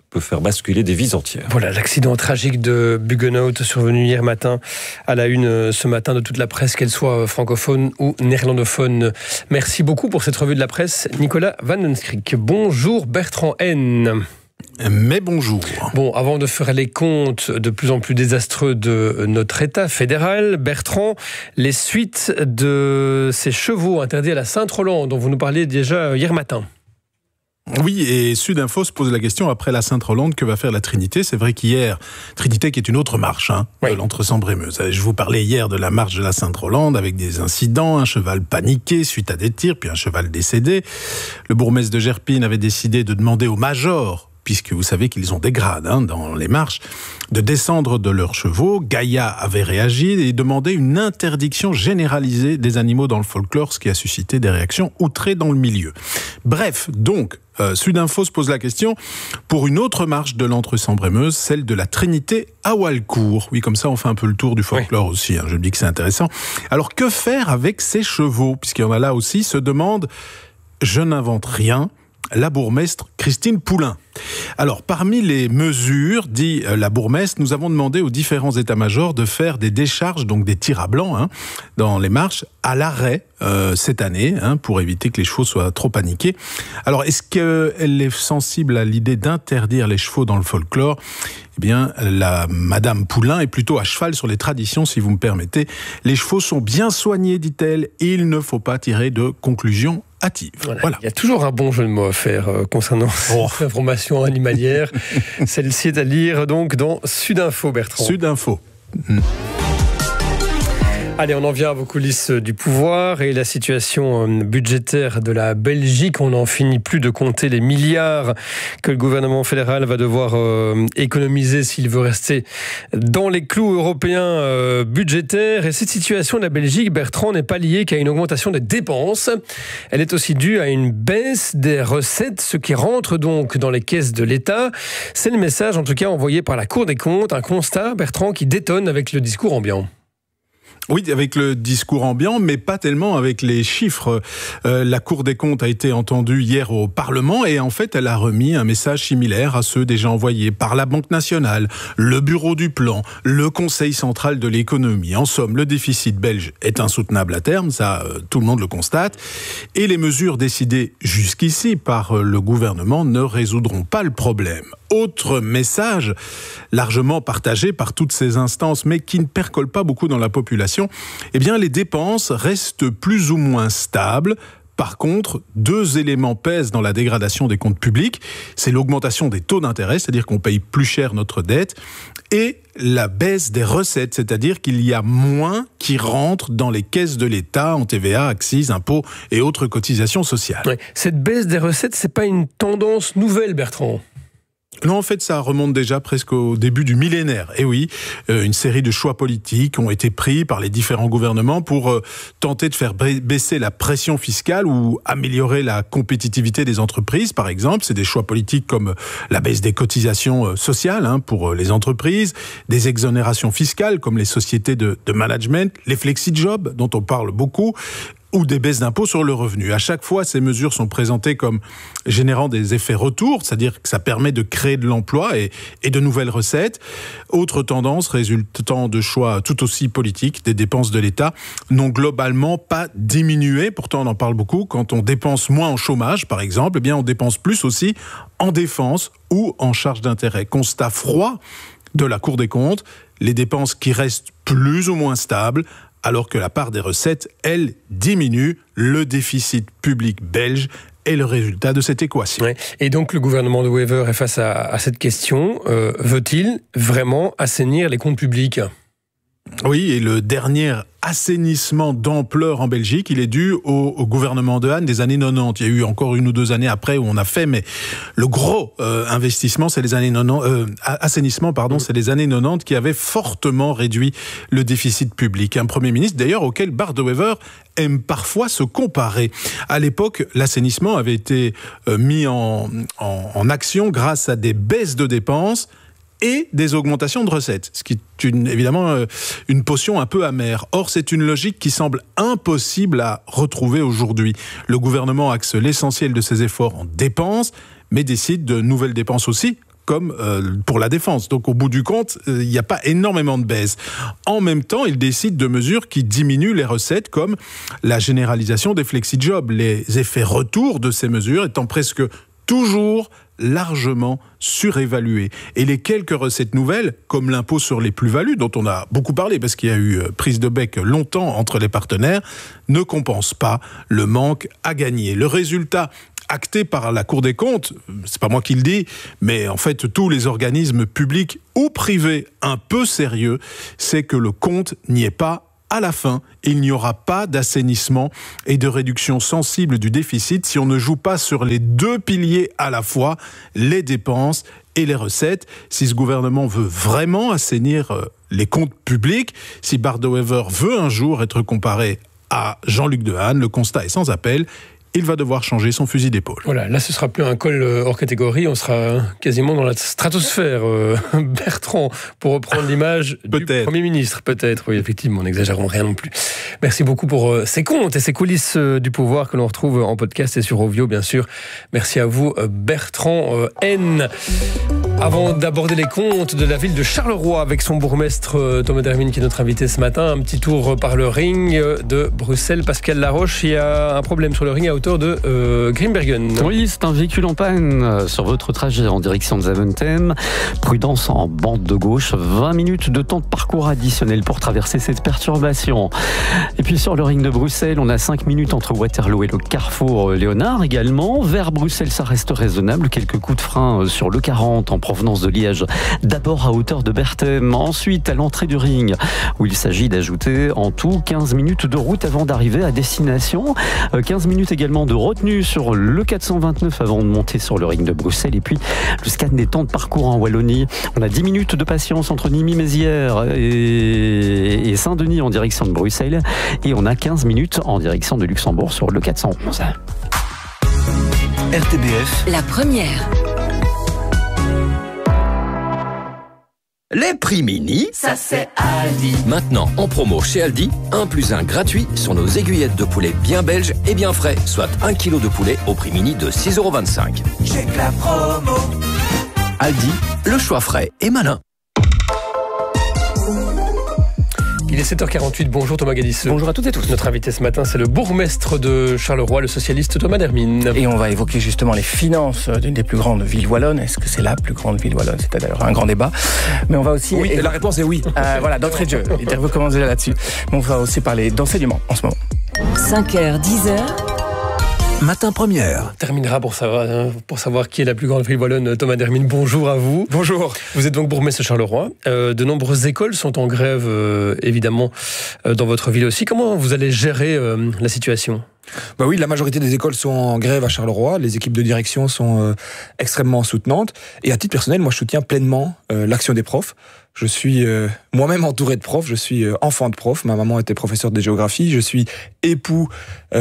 peut faire basculer des vies entières. Voilà, l'accident tragique de Buggenhout survenu hier matin à la une ce matin de toute la presse, qu'elle soit francophone ou néerlandophone. Merci beaucoup pour cette revue de la presse, Nicolas Van den Skrik. Bonjour Bertrand N. Mais bonjour. Bon, avant de faire les comptes de plus en plus désastreux de notre État fédéral, Bertrand, les suites de ces chevaux interdits à la Sainte-Rolande dont vous nous parliez déjà hier matin. Oui, et Sudinfo se pose la question, après la Sainte-Rolande, que va faire la Trinité ? C'est vrai qu'hier, Trinité qui est une autre marche, de l'Entre-Sambre-et-Meuse. Je vous parlais hier de la marche de la Sainte-Rolande, avec des incidents, un cheval paniqué suite à des tirs, puis un cheval décédé. Le bourgmestre de Gerpine avait décidé de demander au major, puisque vous savez qu'ils ont des grades dans les marches, de descendre de leurs chevaux. Gaïa avait réagi et demandé une interdiction généralisée des animaux dans le folklore, ce qui a suscité des réactions outrées dans le milieu. Bref, donc, Sudinfo se pose la question pour une autre marche de l'Entre-Sambre-et-Meuse, celle de la Trinité à Walcourt. Oui, comme ça on fait un peu le tour du folklore aussi, je me dis que c'est intéressant. Alors que faire avec ces chevaux ? Puisqu'il y en a là aussi, se demande, je n'invente rien, la bourgmestre Christine Poulain. Alors, parmi les mesures, dit la bourgmestre, nous avons demandé aux différents états-majors de faire des décharges, donc des tirs à blanc, dans les marches, à l'arrêt cette année, pour éviter que les chevaux soient trop paniqués. Alors, est-ce qu'elle est sensible à l'idée d'interdire les chevaux dans le folklore ? Eh bien, la Madame Poulain est plutôt à cheval sur les traditions, si vous me permettez. Les chevaux sont bien soignés, dit-elle, et il ne faut pas tirer de conclusions hâtives. Voilà. Il y a toujours un bon jeu de mots à faire concernant cette information animalière. Celle-ci est à lire donc dans Sudinfo, Bertrand. Sudinfo. Allez, on en vient à vos coulisses du pouvoir et la situation budgétaire de la Belgique. On n'en finit plus de compter les milliards que le gouvernement fédéral va devoir économiser s'il veut rester dans les clous européens budgétaires. Et cette situation de la Belgique, Bertrand, n'est pas liée qu'à une augmentation des dépenses. Elle est aussi due à une baisse des recettes, ce qui rentre donc dans les caisses de l'État. C'est le message, en tout cas, envoyé par la Cour des comptes. Un constat, Bertrand, qui détonne avec le discours ambiant. Oui, avec le discours ambiant, mais pas tellement avec les chiffres. La Cour des comptes a été entendue hier au Parlement et en fait, elle a remis un message similaire à ceux déjà envoyés par la Banque nationale, le Bureau du plan, le Conseil central de l'économie. En somme, le déficit belge est insoutenable à terme, ça tout le monde le constate, et les mesures décidées jusqu'ici par le gouvernement ne résoudront pas le problème. Autre message, largement partagé par toutes ces instances, mais qui ne percole pas beaucoup dans la population, eh bien les dépenses restent plus ou moins stables. Par contre, deux éléments pèsent dans la dégradation des comptes publics. C'est l'augmentation des taux d'intérêt, c'est-à-dire qu'on paye plus cher notre dette, et la baisse des recettes, c'est-à-dire qu'il y a moins qui rentrent dans les caisses de l'État en TVA, accises, impôts et autres cotisations sociales. Ouais. Cette baisse des recettes, c'est pas une tendance nouvelle, Bertrand ? Non, en fait, ça remonte déjà presque au début du millénaire. Et oui, une série de choix politiques ont été pris par les différents gouvernements pour tenter de faire baisser la pression fiscale ou améliorer la compétitivité des entreprises, par exemple. C'est des choix politiques comme la baisse des cotisations sociales pour les entreprises, des exonérations fiscales comme les sociétés de management, les flexi-jobs dont on parle beaucoup, ou des baisses d'impôts sur le revenu. À chaque fois, ces mesures sont présentées comme générant des effets retours, c'est-à-dire que ça permet de créer de l'emploi et de nouvelles recettes. Autre tendance résultant de choix tout aussi politiques, des dépenses de l'État n'ont globalement pas diminué. Pourtant, on en parle beaucoup. Quand on dépense moins en chômage, par exemple, eh bien, on dépense plus aussi en défense ou en charges d'intérêt. Constat froid de la Cour des comptes, les dépenses qui restent plus ou moins stables, alors que la part des recettes, elle, diminue. Le déficit public belge est le résultat de cette équation. Ouais. Et donc le gouvernement de Wever est face à cette question. Veut-il vraiment assainir les comptes publics ? Oui, et le dernier assainissement d'ampleur en Belgique, il est dû au gouvernement de Hahn des années 90. Il y a eu encore une ou deux années après où on a fait, mais le gros investissement, c'est les années 90, assainissement, pardon, c'est les années 90 qui avaient fortement réduit le déficit public. Un Premier ministre, d'ailleurs, auquel Bart de Wever aime parfois se comparer. À l'époque, l'assainissement avait été mis en action grâce à des baisses de dépenses et des augmentations de recettes, ce qui est évidemment une potion un peu amère. Or, c'est une logique qui semble impossible à retrouver aujourd'hui. Le gouvernement axe l'essentiel de ses efforts en dépenses, mais décide de nouvelles dépenses aussi, comme pour la défense. Donc au bout du compte, il n'y a pas énormément de baisse. En même temps, il décide de mesures qui diminuent les recettes, comme la généralisation des flexi-jobs. Les effets retour de ces mesures étant presque toujours largement surévalués. Et les quelques recettes nouvelles, comme l'impôt sur les plus-values, dont on a beaucoup parlé parce qu'il y a eu prise de bec longtemps entre les partenaires, ne compensent pas le manque à gagner. Le résultat acté par la Cour des comptes, c'est pas moi qui le dis, mais en fait tous les organismes publics ou privés un peu sérieux, c'est que le compte n'y est pas. À la fin, il n'y aura pas d'assainissement et de réduction sensible du déficit si on ne joue pas sur les deux piliers à la fois, les dépenses et les recettes. Si ce gouvernement veut vraiment assainir les comptes publics, si Bardot-Wever veut un jour être comparé à Jean-Luc Dehaene, le constat est sans appel. Il va devoir changer son fusil d'épaule. Voilà, là ce sera plus un col hors catégorie, on sera quasiment dans la stratosphère, Bertrand, pour reprendre l'image du Premier ministre, peut-être, oui, effectivement, n'exagérons rien non plus. Merci beaucoup pour ces contes et ces coulisses du pouvoir que l'on retrouve en podcast et sur Ovio, bien sûr. Merci à vous, Bertrand N. Avant d'aborder les comptes de la ville de Charleroi avec son bourgmestre Thomas Dermine qui est notre invité ce matin, un petit tour par le ring de Bruxelles. Pascal Laroche, il y a un problème sur le ring à hauteur de Grimbergen. Oui, c'est un véhicule en panne sur votre trajet en direction de Zaventem. Prudence en bande de gauche, 20 minutes de temps de parcours additionnel pour traverser cette perturbation. Et puis sur le ring de Bruxelles, on a 5 minutes entre Waterloo et le carrefour Léonard également. Vers Bruxelles, ça reste raisonnable. Quelques coups de frein sur le 40 en provenance de Liège. D'abord à hauteur de Berthem, ensuite à l'entrée du ring, où il s'agit d'ajouter en tout 15 minutes de route avant d'arriver à destination. 15 minutes également de retenue sur le 429 avant de monter sur le ring de Bruxelles. Et puis le scan des temps de parcours en Wallonie. On a 10 minutes de patience entre Nîmes-Mézières et Saint-Denis en direction de Bruxelles. Et on a 15 minutes en direction de Luxembourg sur le 411. RTBF. La première. Les prix mini, ça c'est Aldi. Maintenant en promo chez Aldi, 1+1 gratuit sur nos aiguillettes de poulet bien belges et bien frais, soit 1 kg de poulet au prix mini de 6,25 €. J'ai que la promo. Aldi, le choix frais et malin. Il est 7h48, bonjour Thomas Gadisseux. Bonjour à toutes et tous. Notre invité ce matin, c'est le bourgmestre de Charleroi, le socialiste Thomas Dermine. Et on va évoquer justement les finances d'une des plus grandes villes wallonnes. Est-ce que c'est la plus grande ville wallonne? C'est d'ailleurs un grand débat. Mais on va aussi... Oui, la réponse est oui. Voilà, d'entrée de jeu. Vous commencez déjà là-dessus. Mais on va aussi parler d'enseignement en ce moment. 5h, 10h. Matin première. On terminera pour savoir qui est la plus grande ville wallonne. Thomas Dermine, bonjour à vous. Bonjour. Vous êtes donc bourgmestre de Charleroi. De nombreuses écoles sont en grève, évidemment, dans votre ville aussi. Comment vous allez gérer la situation ? Bah oui, la majorité des écoles sont en grève à Charleroi. Les équipes de direction sont extrêmement soutenantes. Et à titre personnel, moi, je soutiens pleinement l'action des profs. Je suis moi-même entouré de profs. Je suis enfant de prof. Ma maman était professeure de géographie. Je suis époux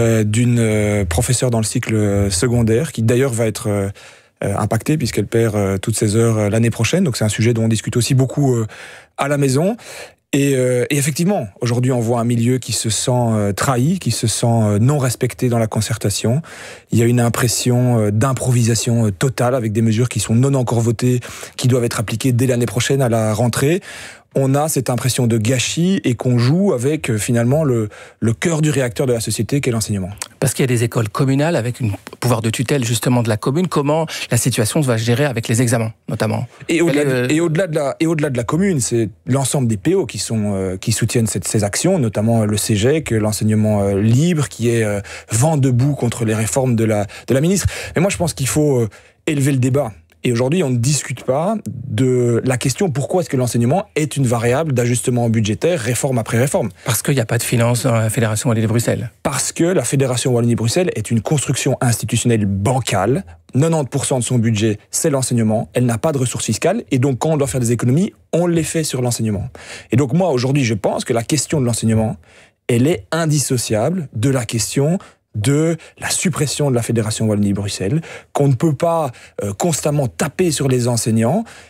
d'une professeure dans le cycle secondaire, qui d'ailleurs va être impactée puisqu'elle perd toutes ses heures l'année prochaine. Donc c'est un sujet dont on discute aussi beaucoup à la maison. Et effectivement, aujourd'hui, on voit un milieu qui se sent trahi, qui se sent non respecté dans la concertation. Il y a une impression d'improvisation totale avec des mesures qui sont non encore votées, qui doivent être appliquées dès l'année prochaine à la rentrée. On a cette impression de gâchis et qu'on joue avec finalement le cœur du réacteur de la société qu'est l'enseignement. Parce qu'il y a des écoles communales avec un pouvoir de tutelle justement de la commune. Comment la situation va se gérer avec les examens notamment? Et au-delà de la commune, c'est l'ensemble des PO qui soutiennent ces actions, notamment le CEGEC, l'enseignement libre, qui est vent debout contre les réformes de la ministre. Mais moi, je pense qu'il faut élever le débat. Et aujourd'hui, on ne discute pas de la question pourquoi est-ce que l'enseignement est une variable d'ajustement budgétaire, réforme après réforme. Parce qu'il n'y a pas de finances dans la Fédération Wallonie-Bruxelles. Parce que la Fédération Wallonie-Bruxelles est une construction institutionnelle bancale. 90% de son budget, c'est l'enseignement. Elle n'a pas de ressources fiscales. Et donc, quand on doit faire des économies, on les fait sur l'enseignement. Et donc, moi, aujourd'hui, je pense que la question de l'enseignement, elle est indissociable de la question de la suppression de la Fédération Wallonie-Bruxelles, qu'on ne peut pas constamment taper sur les enseignants.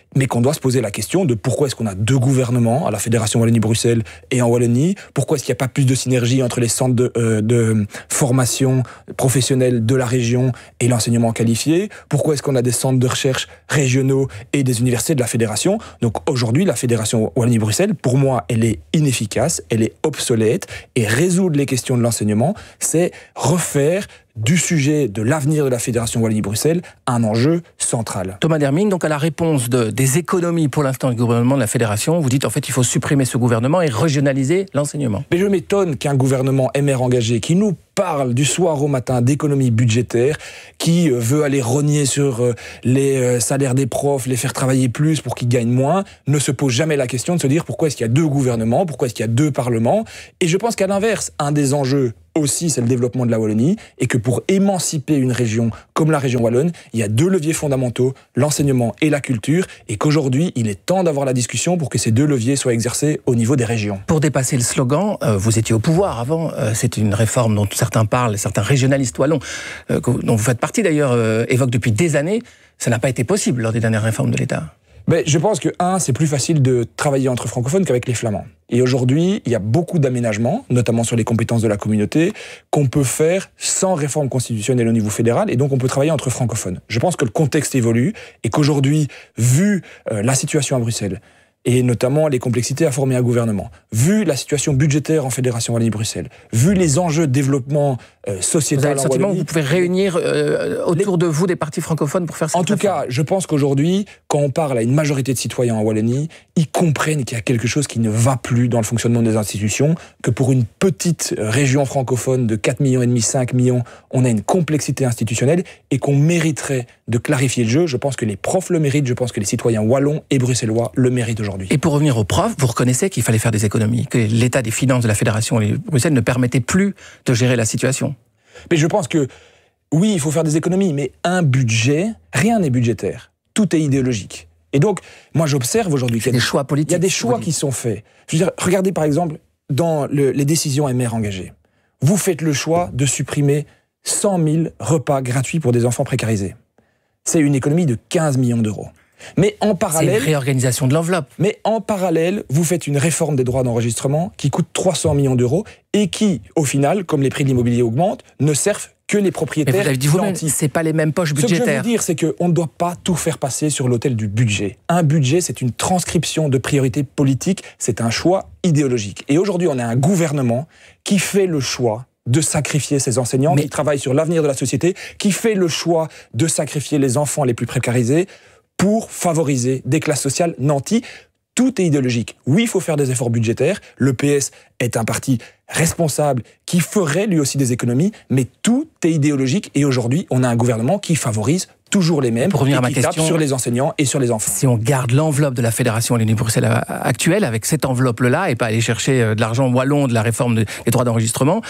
mais qu'on doit se poser la question de pourquoi est-ce qu'on a 2 gouvernements, à la Fédération Wallonie-Bruxelles et en Wallonie, pourquoi est-ce qu'il n'y a pas plus de synergie entre les centres de formation professionnelle de la région et l'enseignement qualifié, pourquoi est-ce qu'on a des centres de recherche régionaux et des universités de la Fédération. Donc aujourd'hui, la Fédération Wallonie-Bruxelles, pour moi, elle est inefficace, elle est obsolète, et résoudre les questions de l'enseignement, c'est refaire du sujet de l'avenir de la Fédération Wallonie-Bruxelles un enjeu central. Thomas Derming, donc à la réponse des économies pour l'instant du gouvernement de la Fédération, vous dites en fait il faut supprimer ce gouvernement et régionaliser l'enseignement. Mais je m'étonne qu'un gouvernement MR engagé qui nous parle du soir au matin d'économie budgétaire, qui veut aller rogner sur les salaires des profs, les faire travailler plus pour qu'ils gagnent moins, ne se pose jamais la question de se dire pourquoi est-ce qu'il y a 2 gouvernements, pourquoi est-ce qu'il y a 2 parlements. Et je pense qu'à l'inverse, un des enjeux aussi, c'est le développement de la Wallonie, et que pour émanciper une région comme la région wallonne, il y a 2 leviers fondamentaux, l'enseignement et la culture, et qu'aujourd'hui, il est temps d'avoir la discussion pour que ces 2 leviers soient exercés au niveau des régions. Pour dépasser le slogan, vous étiez au pouvoir avant, c'est une réforme dont certains parlent, certains régionalistes wallons, dont vous faites partie d'ailleurs, évoquent depuis des années, ça n'a pas été possible lors des dernières réformes de l'État. Mais je pense que, c'est plus facile de travailler entre francophones qu'avec les flamands. Et aujourd'hui, il y a beaucoup d'aménagements, notamment sur les compétences de la communauté, qu'on peut faire sans réforme constitutionnelle au niveau fédéral, et donc on peut travailler entre francophones. Je pense que le contexte évolue, et qu'aujourd'hui, vu la situation à Bruxelles, et notamment les complexités à former un gouvernement, vu la situation budgétaire en Fédération Wallonie-Bruxelles, vu les enjeux de développement sociétal. Vous avez le sentiment que vous pouvez réunir autour de vous des partis francophones pour faire cette réforme ? En tout cas, je pense qu'aujourd'hui, quand on parle à une majorité de citoyens en Wallonie, ils comprennent qu'il y a quelque chose qui ne va plus dans le fonctionnement des institutions, que pour une petite région francophone de 4,5 millions, 5 millions, on a une complexité institutionnelle et qu'on mériterait de clarifier le jeu. Je pense que les profs le méritent, je pense que les citoyens wallons et bruxellois le méritent aujourd'hui. Et pour revenir aux profs, vous reconnaissez qu'il fallait faire des économies, que l'état des finances de la Fédération et Bruxelles ne permettait plus de gérer la situation. Mais je pense que, oui, il faut faire des économies, mais un budget, rien n'est budgétaire. Tout est idéologique. Et donc, moi j'observe aujourd'hui qu'il y a des choix politiques. Il y a des choix qui sont faits. Je veux dire, regardez par exemple dans les décisions MR engagées. Vous faites le choix de supprimer 100 000 repas gratuits pour des enfants précarisés. C'est une économie de 15 millions d'euros. Mais en parallèle, c'est une réorganisation de l'enveloppe. Mais en parallèle, vous faites une réforme des droits d'enregistrement qui coûte 300 millions d'euros et qui, au final, comme les prix de l'immobilier augmentent, ne servent que les propriétaires. Mais vous l'avez dit vous-même, c'est pas les mêmes poches budgétaires. Ce que je veux dire, c'est qu'on ne doit pas tout faire passer sur l'autel du budget. Un budget, c'est une transcription de priorités politiques, c'est un choix idéologique. Et aujourd'hui, on a un gouvernement qui fait le choix de sacrifier ses enseignants, qui travaillent sur l'avenir de la société, qui fait le choix de sacrifier les enfants les plus précarisés pour favoriser des classes sociales nantis. Tout est idéologique. Oui, il faut faire des efforts budgétaires. Le PS est un parti responsable qui ferait lui aussi des économies, mais tout est idéologique. Et aujourd'hui, on a un gouvernement qui favorise toujours les mêmes, pour revenir à ma question, sur les enseignants et sur les enfants. Si on garde l'enveloppe de la Fédération Wallonie-Bruxelles actuelle, avec cette enveloppe-là, et pas aller chercher de l'argent wallon de la réforme des droits d'enregistrement,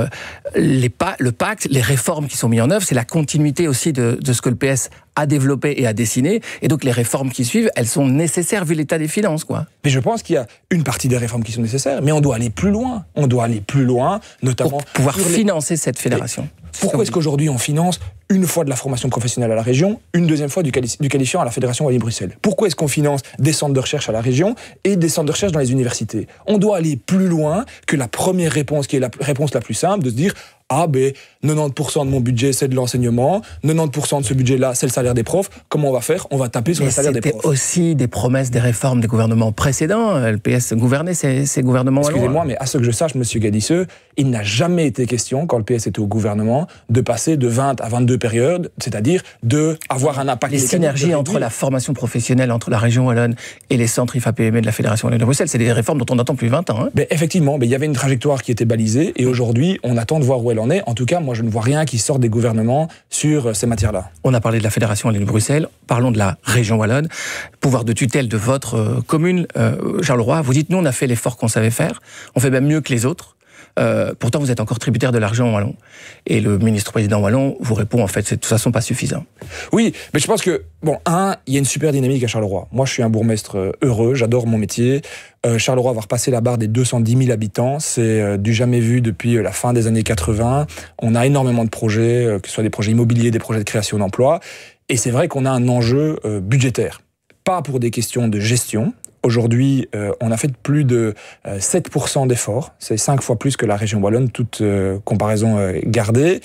le pacte, les réformes qui sont mises en œuvre, c'est la continuité aussi de ce que le PS a développé et a dessiné. Et donc les réformes qui suivent, elles sont nécessaires vu l'état des finances, quoi. Mais je pense qu'il y a une partie des réformes qui sont nécessaires, mais on doit aller plus loin. On doit aller plus loin, notamment pour pouvoir financer cette fédération. Pourquoi est-ce qu'aujourd'hui on finance une fois de la formation professionnelle à la région, une deuxième fois du qualifiant à la Fédération Wallonie-Bruxelles? Pourquoi est-ce qu'on finance des centres de recherche à la région et des centres de recherche dans les universités? On doit aller plus loin que la première réponse, qui est la réponse la plus simple, de se dire « Ah ben, 90% de mon budget c'est de l'enseignement, 90% de ce budget-là c'est le salaire des profs, comment on va faire? On va taper sur le salaire des profs. » C'était aussi des promesses des réformes des gouvernements précédents. Le PS gouvernait ces gouvernements. Excusez-moi, mais à ce que je sache, M. Gadisseux, il n'a jamais été question, quand le PS était au gouvernement, de passer de 20 à 22 périodes, c'est-à-dire d'avoir un impact. Les synergies entre la formation professionnelle, entre la région wallonne et les centres IFA-PME de la Fédération Wallonie-Bruxelles, c'est des réformes dont on attend depuis 20 ans. Hein. Mais effectivement, il y avait une trajectoire qui était balisée, et aujourd'hui, on attend de voir où elle en est. En tout cas, moi, je ne vois rien qui sorte des gouvernements sur ces matières-là. On a parlé de la Fédération Wallonie-Bruxelles, parlons de la région wallonne. Pouvoir de tutelle de votre commune, Charleroi, vous dites, nous, on a fait l'effort qu'on savait faire, on fait même mieux que les autres. Pourtant, vous êtes encore tributaire de l'argent wallon. Et le ministre-président wallon vous répond, en fait, c'est de toute façon pas suffisant. Oui, mais je pense que, il y a une super dynamique à Charleroi. Moi, je suis un bourgmestre heureux, j'adore mon métier. Charleroi va repasser la barre des 210 000 habitants. C'est du jamais vu depuis la fin des années 80. On a énormément de projets, que ce soit des projets immobiliers, des projets de création d'emplois. Et c'est vrai qu'on a un enjeu budgétaire. pas pour des questions de gestion. Aujourd'hui, on a fait plus de 7% d'efforts. C'est 5 fois plus que la région wallonne, toute comparaison gardée.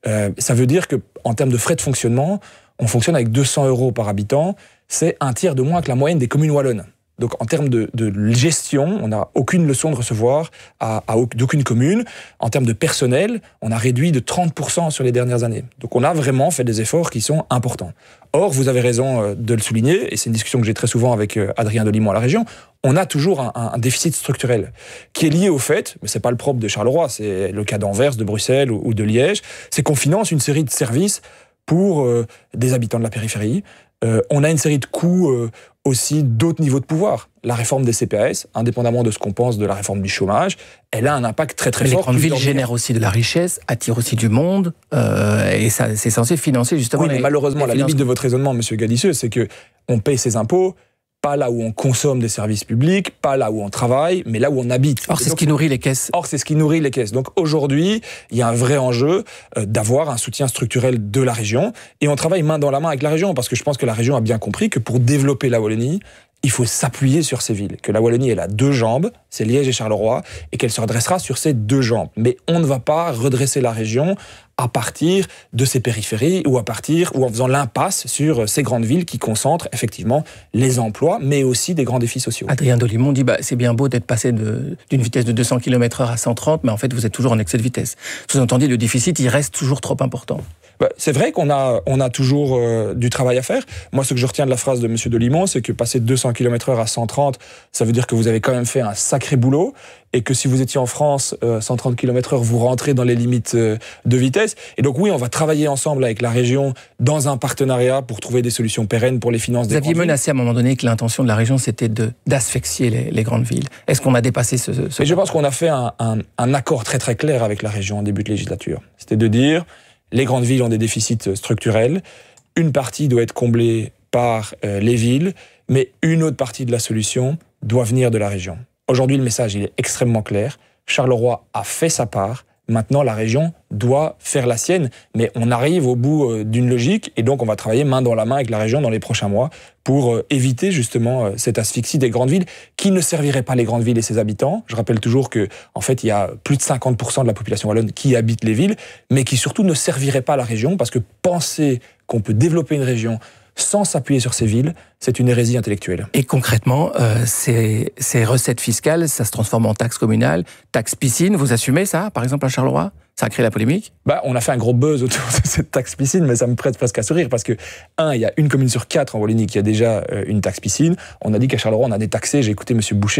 Ça veut dire qu'en termes de frais de fonctionnement, on fonctionne avec 200 € par habitant. C'est un tiers de moins que la moyenne des communes wallonnes. Donc en termes de gestion, on n'a aucune leçon de recevoir d'aucune commune. En termes de personnel, on a réduit de 30% sur les dernières années. Donc on a vraiment fait des efforts qui sont importants. Or, vous avez raison de le souligner, et c'est une discussion que j'ai très souvent avec Adrien Delimont à la région, on a toujours un déficit structurel qui est lié au fait, mais c'est pas le propre de Charleroi, c'est le cas d'Anvers, de Bruxelles ou de Liège, c'est qu'on finance une série de services pour des habitants de la périphérie. On a une série de coûts aussi d'autres niveaux de pouvoir. La réforme des CPAS, indépendamment de ce qu'on pense de la réforme du chômage, elle a un impact très très fort. Les grandes villes génèrent aussi de la richesse, attirent aussi du monde, et ça, c'est censé financer justement... Oui, mais malheureusement, la limite de votre raisonnement, monsieur Galicieux, c'est qu'on paye ses impôts, pas là où on consomme des services publics, pas là où on travaille, mais là où on habite. Or, c'est ce qui nourrit les caisses. Or, c'est ce qui nourrit les caisses. Donc aujourd'hui, il y a un vrai enjeu d'avoir un soutien structurel de la région, et on travaille main dans la main avec la région, parce que je pense que la région a bien compris que pour développer la Wallonie, il faut s'appuyer sur ces villes, que la Wallonie, elle a 2 jambes, c'est Liège et Charleroi, et qu'elle se redressera sur ces 2 jambes. Mais on ne va pas redresser la région à partir de ses périphéries ou en faisant l'impasse sur ces grandes villes qui concentrent effectivement les emplois, mais aussi des grands défis sociaux. Adrien Delimont dit c'est bien beau d'être passé d'une vitesse de 200 km/h à 130, mais en fait vous êtes toujours en excès de vitesse. Sous-entendu, le déficit, il reste toujours trop important. C'est vrai qu'on a toujours du travail à faire. Moi, ce que je retiens de la phrase de M. Delimont, c'est que passer de 200 km/h à 130, ça veut dire que vous avez quand même fait un sacré boulot, et que si vous étiez en France, 130 km/h, vous rentrez dans les limites de vitesse. Et donc oui, on va travailler ensemble avec la région dans un partenariat pour trouver des solutions pérennes pour les finances des grandes villes. Vous aviez menacé à un moment donné que l'intention de la région, c'était d'asphyxier les grandes villes. Est-ce qu'on a dépassé ce Mais je pense qu'on a fait un accord très très clair avec la région en début de législature. C'était de dire... Les grandes villes ont des déficits structurels. Une partie doit être comblée par les villes, mais une autre partie de la solution doit venir de la région. Aujourd'hui, le message il est extrêmement clair. Charleroi a fait sa part. Maintenant, la région doit faire la sienne. Mais on arrive au bout d'une logique, et donc on va travailler main dans la main avec la région dans les prochains mois pour éviter justement cette asphyxie des grandes villes qui ne servirait pas les grandes villes et ses habitants. Je rappelle toujours que, en fait, il y a plus de 50% de la population wallonne qui habite les villes, mais qui surtout ne servirait pas la région, parce que penser qu'on peut développer une région sans s'appuyer sur ces villes, c'est une hérésie intellectuelle. Et concrètement, ces recettes fiscales, ça se transforme en taxes communales, taxes piscine, vous assumez ça, par exemple à Charleroi ? Ça a créé la polémique ? On a fait un gros buzz autour de cette taxe piscine, mais ça me prête presque à sourire, parce que, il y a une commune sur 4 en Wallonie qui a déjà une taxe piscine. On a dit qu'à Charleroi, on a détaxé, j'ai écouté M. Boucher,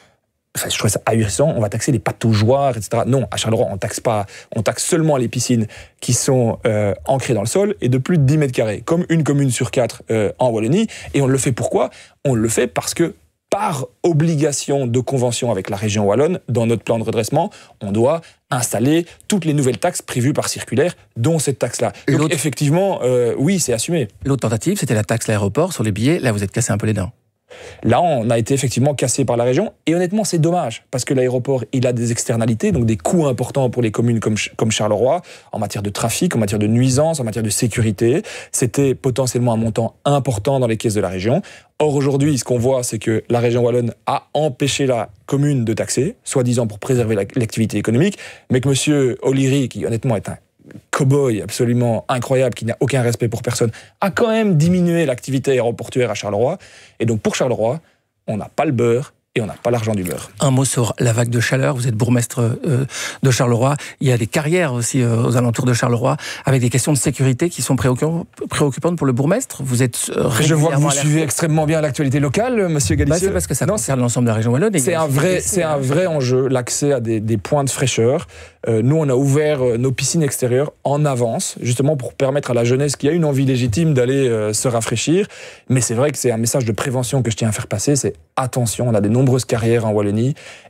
je trouvais ça ahurissant, on va taxer les pataugeoires, etc. Non, à Charleroi, on taxe pas, on taxe seulement les piscines qui sont ancrées dans le sol et de plus de 10 mètres carrés, comme une commune sur 4 en Wallonie. Et on le fait pourquoi ? On le fait parce que, par obligation de convention avec la région wallonne, dans notre plan de redressement, on doit installer toutes les nouvelles taxes prévues par circulaire, dont cette taxe-là. Donc effectivement, oui, c'est assumé. L'autre tentative, c'était la taxe l'aéroport sur les billets. Là, vous êtes cassé un peu les dents. Là, on a été effectivement cassé par la région, et honnêtement, c'est dommage, parce que l'aéroport, il a des externalités, donc des coûts importants pour les communes comme Charleroi, en matière de trafic, en matière de nuisances, en matière de sécurité. C'était potentiellement un montant important dans les caisses de la région. Or, aujourd'hui, ce qu'on voit, c'est que la région wallonne a empêché la commune de taxer, soi-disant pour préserver l'activité économique, mais que M. O'Leary, qui honnêtement est un cow-boy absolument incroyable, qui n'a aucun respect pour personne, a quand même diminué l'activité aéroportuaire à Charleroi. Et donc pour Charleroi, on n'a pas le beurre et on n'a pas l'argent du beurre. Un mot sur la vague de chaleur. Vous êtes bourgmestre de Charleroi. Il y a des carrières aussi aux alentours de Charleroi, avec des questions de sécurité qui sont préoccupantes pour le bourgmestre. Vous êtes régulièrement... Je vois que vous suivez extrêmement bien l'actualité locale, monsieur Galicieux. C'est parce que ça concerne l'ensemble de la région wallonne. C'est un vrai enjeu, l'accès à des points de fraîcheur. Nous, on a ouvert nos piscines extérieures en avance, justement pour permettre à la jeunesse qui a une envie légitime d'aller se rafraîchir. Mais c'est vrai que c'est un message de prévention que je tiens à faire passer, c'est attention, on a des nombreuses carrières en Wallonie,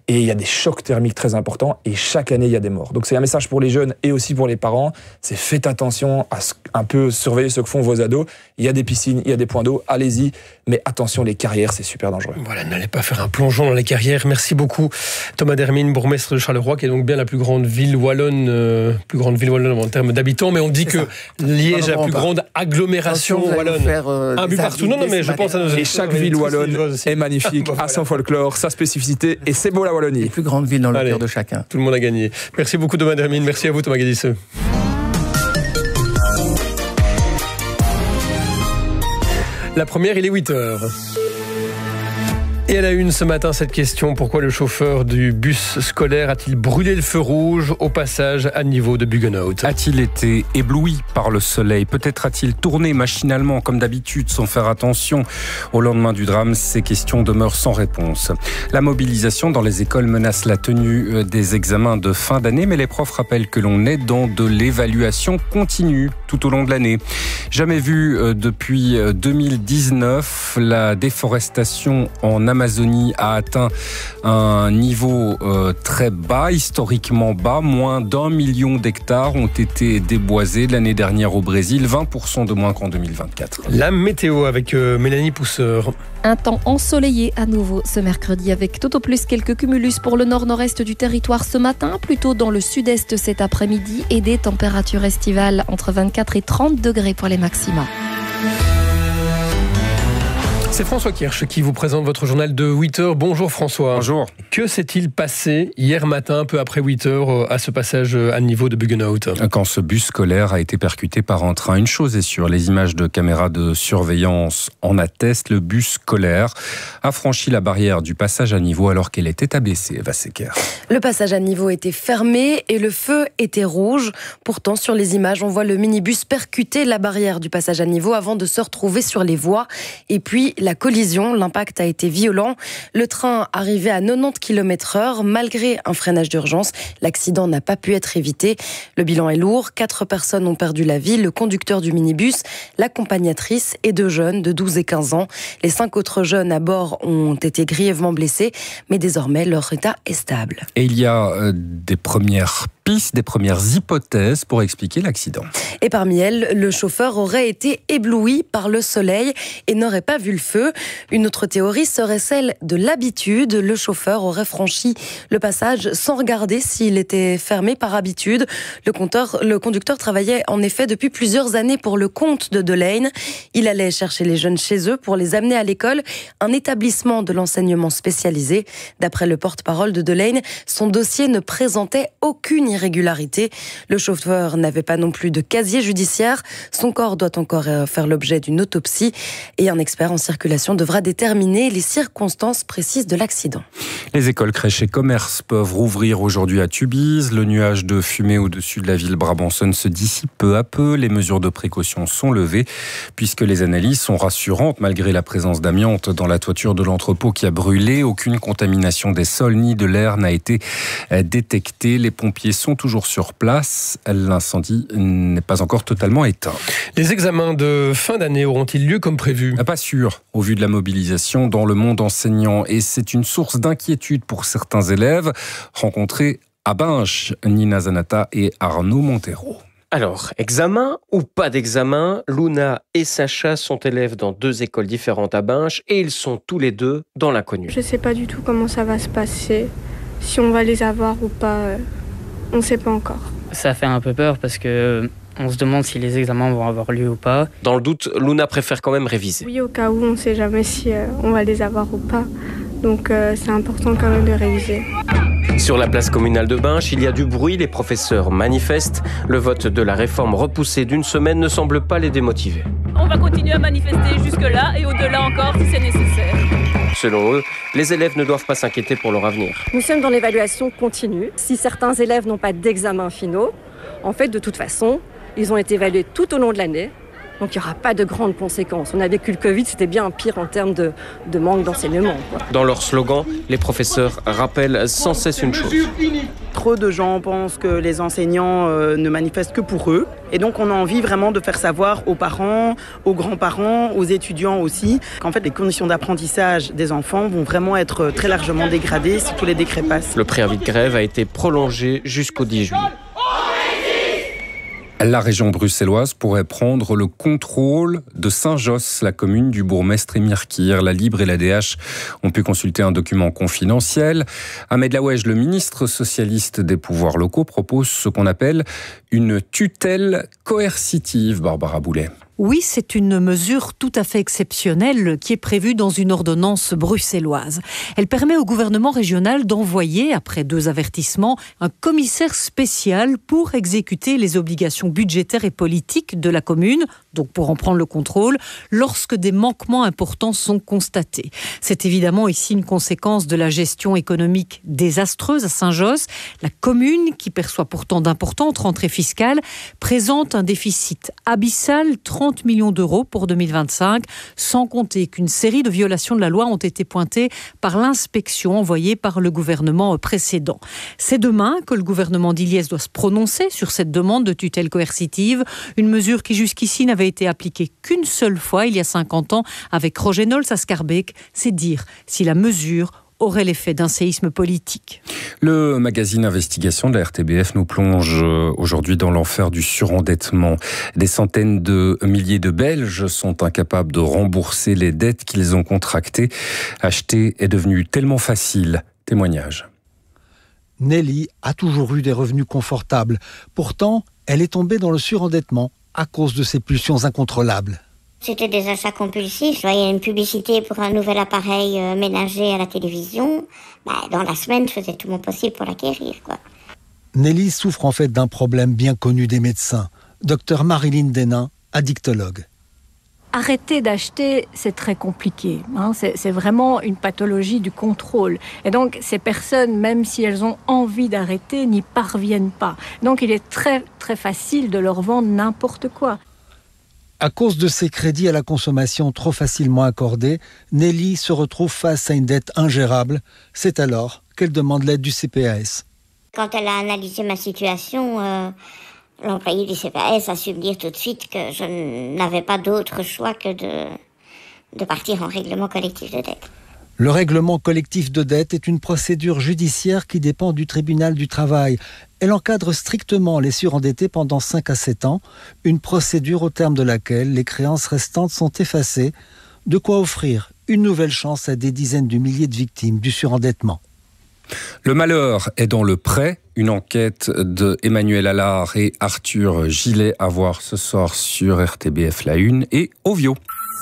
et il y a des chocs thermiques très importants et chaque année il y a des morts. Donc c'est un message pour les jeunes et aussi pour les parents, c'est faites attention à un peu surveiller ce que font vos ados. Il y a des piscines, il y a des points d'eau, allez-y, mais attention, les carrières c'est super dangereux. Voilà, n'allez pas faire un plongeon dans les carrières. Merci beaucoup Thomas Dermine, bourgmestre de Charleroi, qui est donc bien la plus grande ville wallonne en termes d'habitants, mais on dit que Liège est la plus grande agglomération wallonne. Un but partout. Non, mais je pense à nos... Et chaque ville wallonne est magnifique, a son folklore, sa spécificité, et c'est beau la Wallonie. Les plus grandes villes dans le cœur de chacun. Tout le monde a gagné. Merci beaucoup Thomas Dermine, merci à vous Thomas Gadisseux. La première, il est 8h. Et à la une ce matin, cette question: pourquoi le chauffeur du bus scolaire a-t-il brûlé le feu rouge au passage à niveau de Buggenhout? A-t-il été ébloui par le soleil? Peut-être a-t-il tourné machinalement comme d'habitude sans faire attention? Au lendemain du drame, ces questions demeurent sans réponse. La mobilisation dans les écoles menace la tenue des examens de fin d'année, mais les profs rappellent que l'on est dans de l'évaluation continue tout au long de l'année. Jamais vu depuis 2019, la déforestation en Amazonie a atteint un niveau très bas, historiquement bas. Moins d'1 million d'hectares ont été déboisés l'année dernière au Brésil, 20% de moins qu'en 2024. La météo avec Mélanie Pousseur. Un temps ensoleillé à nouveau ce mercredi, avec tout au plus quelques cumulus pour le nord-nord-est du territoire ce matin, plutôt dans le sud-est cet après-midi, et des températures estivales entre 24 et 30 degrés pour les maxima. C'est François Kirsch qui vous présente votre journal de 8h. Bonjour François. Bonjour. Que s'est-il passé hier matin, peu après 8h, à ce passage à niveau de Buggenhout? Quand ce bus scolaire a été percuté par un train, une chose est sûre, les images de caméras de surveillance en attestent, le bus scolaire a franchi la barrière du passage à niveau alors qu'elle était abaissée. Eva Secker. Le passage à niveau était fermé et le feu était rouge. Pourtant, sur les images, on voit le minibus percuter la barrière du passage à niveau avant de se retrouver sur les voies. Et puis, la collision, l'impact a été violent. Le train arrivait à 90 km/h. Malgré un freinage d'urgence, l'accident n'a pas pu être évité. Le bilan est lourd. 4 personnes ont perdu la vie. Le conducteur du minibus, l'accompagnatrice et 2 jeunes de 12 et 15 ans. Les 5 autres jeunes à bord ont été grièvement blessés, mais désormais leur état est stable. Et il y a des premières pistes, des premières hypothèses pour expliquer l'accident. Et parmi elles, le chauffeur aurait été ébloui par le soleil et n'aurait pas vu le feu. Une autre théorie serait celle de l'habitude. Le chauffeur aurait franchi le passage sans regarder s'il était fermé par habitude. Le conducteur travaillait en effet depuis plusieurs années pour le compte de Delane. Il allait chercher les jeunes chez eux pour les amener à l'école, un établissement de l'enseignement spécialisé. D'après le porte-parole de Delane, son dossier ne présentait aucune irrégularité. Le chauffeur n'avait pas non plus de casier judiciaire. Son corps doit encore faire l'objet d'une autopsie et un expert en circulation devra déterminer les circonstances précises de l'accident. Les écoles, crèches et commerces peuvent rouvrir aujourd'hui à Tubize. Le nuage de fumée au-dessus de la ville brabançonne se dissipe peu à peu. Les mesures de précaution sont levées puisque les analyses sont rassurantes malgré la présence d'amiante dans la toiture de l'entrepôt qui a brûlé. Aucune contamination des sols ni de l'air n'a été détectée. Les pompiers sont toujours sur place. L'incendie n'est pas encore totalement éteint. Les examens de fin d'année auront-ils lieu comme prévu? Pas sûr, au vu de la mobilisation dans le monde enseignant. Et c'est une source d'inquiétude pour certains élèves rencontrés à Binche. Nina Zanata et Arnaud Montero. Alors, examen ou pas d'examen, Luna et Sacha sont élèves dans 2 écoles différentes à Binche et ils sont tous les 2 dans l'inconnu. Je ne sais pas du tout comment ça va se passer, si on va les avoir ou pas, on ne sait pas encore. Ça fait un peu peur parce que on se demande si les examens vont avoir lieu ou pas. Dans le doute, Luna préfère quand même réviser. Oui, au cas où, on ne sait jamais si on va les avoir ou pas. Donc c'est important quand même de réviser. Sur la place communale de Binche, il y a du bruit, les professeurs manifestent. Le vote de la réforme repoussée d'1 semaine ne semble pas les démotiver. On va continuer à manifester jusque-là et au-delà encore si c'est nécessaire. Selon eux, les élèves ne doivent pas s'inquiéter pour leur avenir. Nous sommes dans l'évaluation continue. Si certains élèves n'ont pas d'examens finaux, en fait, de toute façon, ils ont été évalués tout au long de l'année. Donc il n'y aura pas de grandes conséquences. On a vécu le Covid, c'était bien pire en termes de manque d'enseignement. Dans leur slogan, les professeurs rappellent sans cesse une chose. trop de gens pensent que les enseignants ne manifestent que pour eux. Et donc on a envie vraiment de faire savoir aux parents, aux grands-parents, aux étudiants aussi, qu'en fait les conditions d'apprentissage des enfants vont vraiment être très largement dégradées si tous les décrets passent. Le préavis de grève a été prolongé jusqu'au 10 juillet. La région bruxelloise pourrait prendre le contrôle de Saint-Josse, la commune du bourgmestre Émir Kir. La Libre et l'ADH ont pu consulter un document confidentiel. Ahmed Laouej, le ministre socialiste des pouvoirs locaux, propose ce qu'on appelle une tutelle coercitive. Barbara Boulet. Oui, c'est une mesure tout à fait exceptionnelle qui est prévue dans une ordonnance bruxelloise. Elle permet au gouvernement régional d'envoyer, après 2 avertissements, un commissaire spécial pour exécuter les obligations budgétaires et politiques de la commune, donc pour en prendre le contrôle, lorsque des manquements importants sont constatés. C'est évidemment ici une conséquence de la gestion économique désastreuse à Saint-Josse. La commune, qui perçoit pourtant d'importantes rentrées fiscales, présente un déficit abyssal, 30 millions d'euros pour 2025, sans compter qu'une série de violations de la loi ont été pointées par l'inspection envoyée par le gouvernement précédent. C'est demain que le gouvernement d'Iliès doit se prononcer sur cette demande de tutelle coercitive, une mesure qui jusqu'ici n'avait été appliquée qu'une seule fois, il y a 50 ans, avec Roger Nols à Schaerbeek. C'est dire si la mesure aurait l'effet d'un séisme politique. Le magazine Investigation de la RTBF nous plonge aujourd'hui dans l'enfer du surendettement. Des centaines de milliers de Belges sont incapables de rembourser les dettes qu'ils ont contractées. Acheter est devenu tellement facile. Témoignage. Nelly a toujours eu des revenus confortables. Pourtant, elle est tombée dans le surendettement à cause de ses pulsions incontrôlables. C'était des achats compulsifs. Je voyais une publicité pour un nouvel appareil ménager à la télévision. Dans la semaine, je faisais tout mon possible pour l'acquérir, Nelly souffre en fait d'un problème bien connu des médecins. Dr Marilyn Denain, addictologue. Arrêter d'acheter, c'est très compliqué. C'est vraiment une pathologie du contrôle. Et donc, ces personnes, même si elles ont envie d'arrêter, n'y parviennent pas. Donc, il est très, très facile de leur vendre n'importe quoi. À cause de ces crédits à la consommation trop facilement accordés, Nelly se retrouve face à une dette ingérable. C'est alors qu'elle demande l'aide du CPAS. Quand elle a analysé ma situation, l'employé du CPAS a su me dire tout de suite que je n'avais pas d'autre choix que de partir en règlement collectif de dette. Le règlement collectif de dette est une procédure judiciaire qui dépend du tribunal du travail. Elle encadre strictement les surendettés pendant 5 à 7 ans, une procédure au terme de laquelle les créances restantes sont effacées, de quoi offrir une nouvelle chance à des dizaines de milliers de victimes du surendettement. Le malheur est dans le prêt. Une enquête de Emmanuel Allard et Arthur Gillet à voir ce soir sur RTBF La Une et Ovio.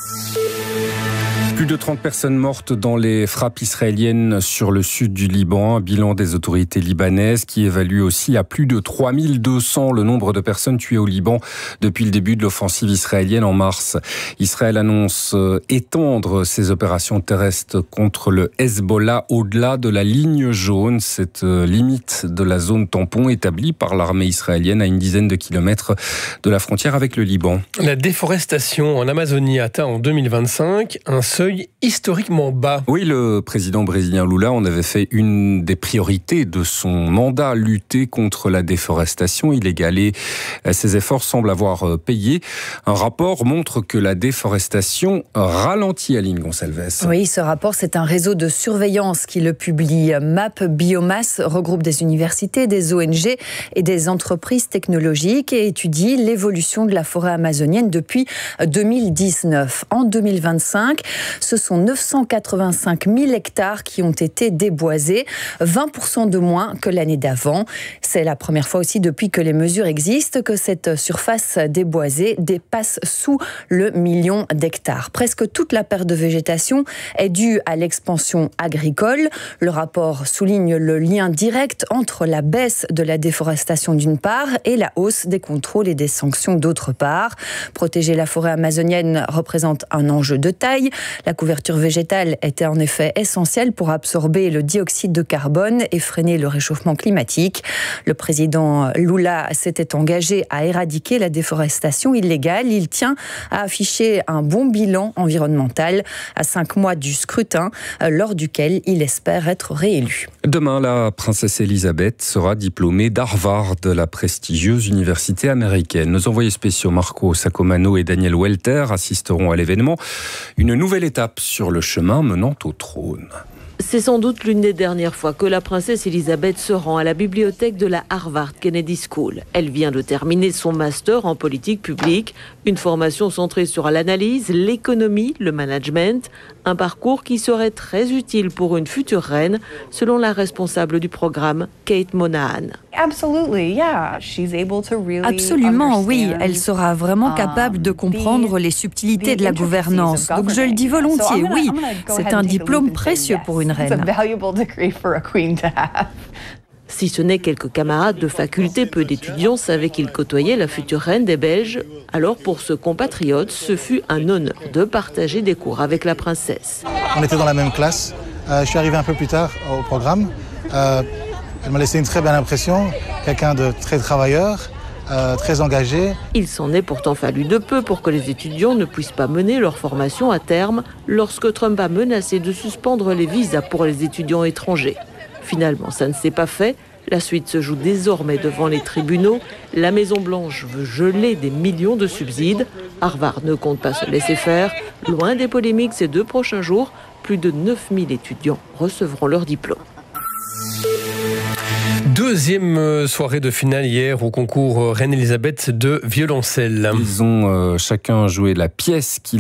Plus de 30 personnes mortes dans les frappes israéliennes sur le sud du Liban. Un bilan des autorités libanaises qui évalue aussi à plus de 3200 le nombre de personnes tuées au Liban depuis le début de l'offensive israélienne en mars. Israël annonce étendre ses opérations terrestres contre le Hezbollah au-delà de la ligne jaune, cette limite de la zone tampon établie par l'armée israélienne à une dizaine de kilomètres de la frontière avec le Liban. La déforestation en Amazonie atteint en 2025 un seuil historiquement bas. Oui, le président brésilien Lula en avait fait une des priorités de son mandat, lutter contre la déforestation illégale, et ses efforts semblent avoir payé. Un rapport montre que la déforestation ralentit, Aline Gonçalves. Oui, ce rapport, c'est un réseau de surveillance qui le publie. MAP Biomasse regroupe des universités, des ONG et des entreprises technologiques et étudie l'évolution de la forêt amazonienne depuis 2019. En 2025, ce sont 985 000 hectares qui ont été déboisés, 20% de moins que l'année d'avant. C'est la première fois aussi depuis que les mesures existent que cette surface déboisée dépasse sous le 1 million d'hectares. Presque toute la perte de végétation est due à l'expansion agricole. Le rapport souligne le lien direct entre la baisse de la déforestation d'une part et la hausse des contrôles et des sanctions d'autre part. Protéger la forêt amazonienne représente un enjeu de taille. La couverture végétale était en effet essentielle pour absorber le dioxyde de carbone et freiner le réchauffement climatique. Le président Lula s'était engagé à éradiquer la déforestation illégale. Il tient à afficher un bon bilan environnemental à 5 mois du scrutin, lors duquel il espère être réélu. Demain, la princesse Elisabeth sera diplômée d'Harvard, la prestigieuse université américaine. Nos envoyés spéciaux Marco Sacomano et Daniel Welter assisteront à l'événement. Une nouvelle étape sur le chemin menant au trône. C'est sans doute l'une des dernières fois que la princesse Elisabeth se rend à la bibliothèque de la Harvard Kennedy School. Elle vient de terminer son master en politique publique, une formation centrée sur l'analyse, l'économie, le management, un parcours qui serait très utile pour une future reine, selon la responsable du programme, Kate Monahan. Absolument, oui. Elle sera vraiment capable de comprendre les subtilités de la gouvernance. Donc je le dis volontiers, oui. C'est un diplôme précieux pour une reine. Si ce n'est quelques camarades de faculté, peu d'étudiants savaient qu'il côtoyait la future reine des Belges. Alors pour ce compatriote, ce fut un honneur de partager des cours avec la princesse. On était dans la même classe. Je suis arrivé un peu plus tard au programme. Elle m'a laissé une très belle impression. Quelqu'un de très travailleur, très engagé. Il s'en est pourtant fallu de peu pour que les étudiants ne puissent pas mener leur formation à terme lorsque Trump a menacé de suspendre les visas pour les étudiants étrangers. Finalement, ça ne s'est pas fait. La suite se joue désormais devant les tribunaux. La Maison-Blanche veut geler des millions de subsides. Harvard ne compte pas se laisser faire. Loin des polémiques ces 2 prochains jours, plus de 9000 étudiants recevront leur diplôme. Deuxième soirée de finale hier au concours Reine Elisabeth de violoncelle. Ils ont chacun joué la pièce qu'ils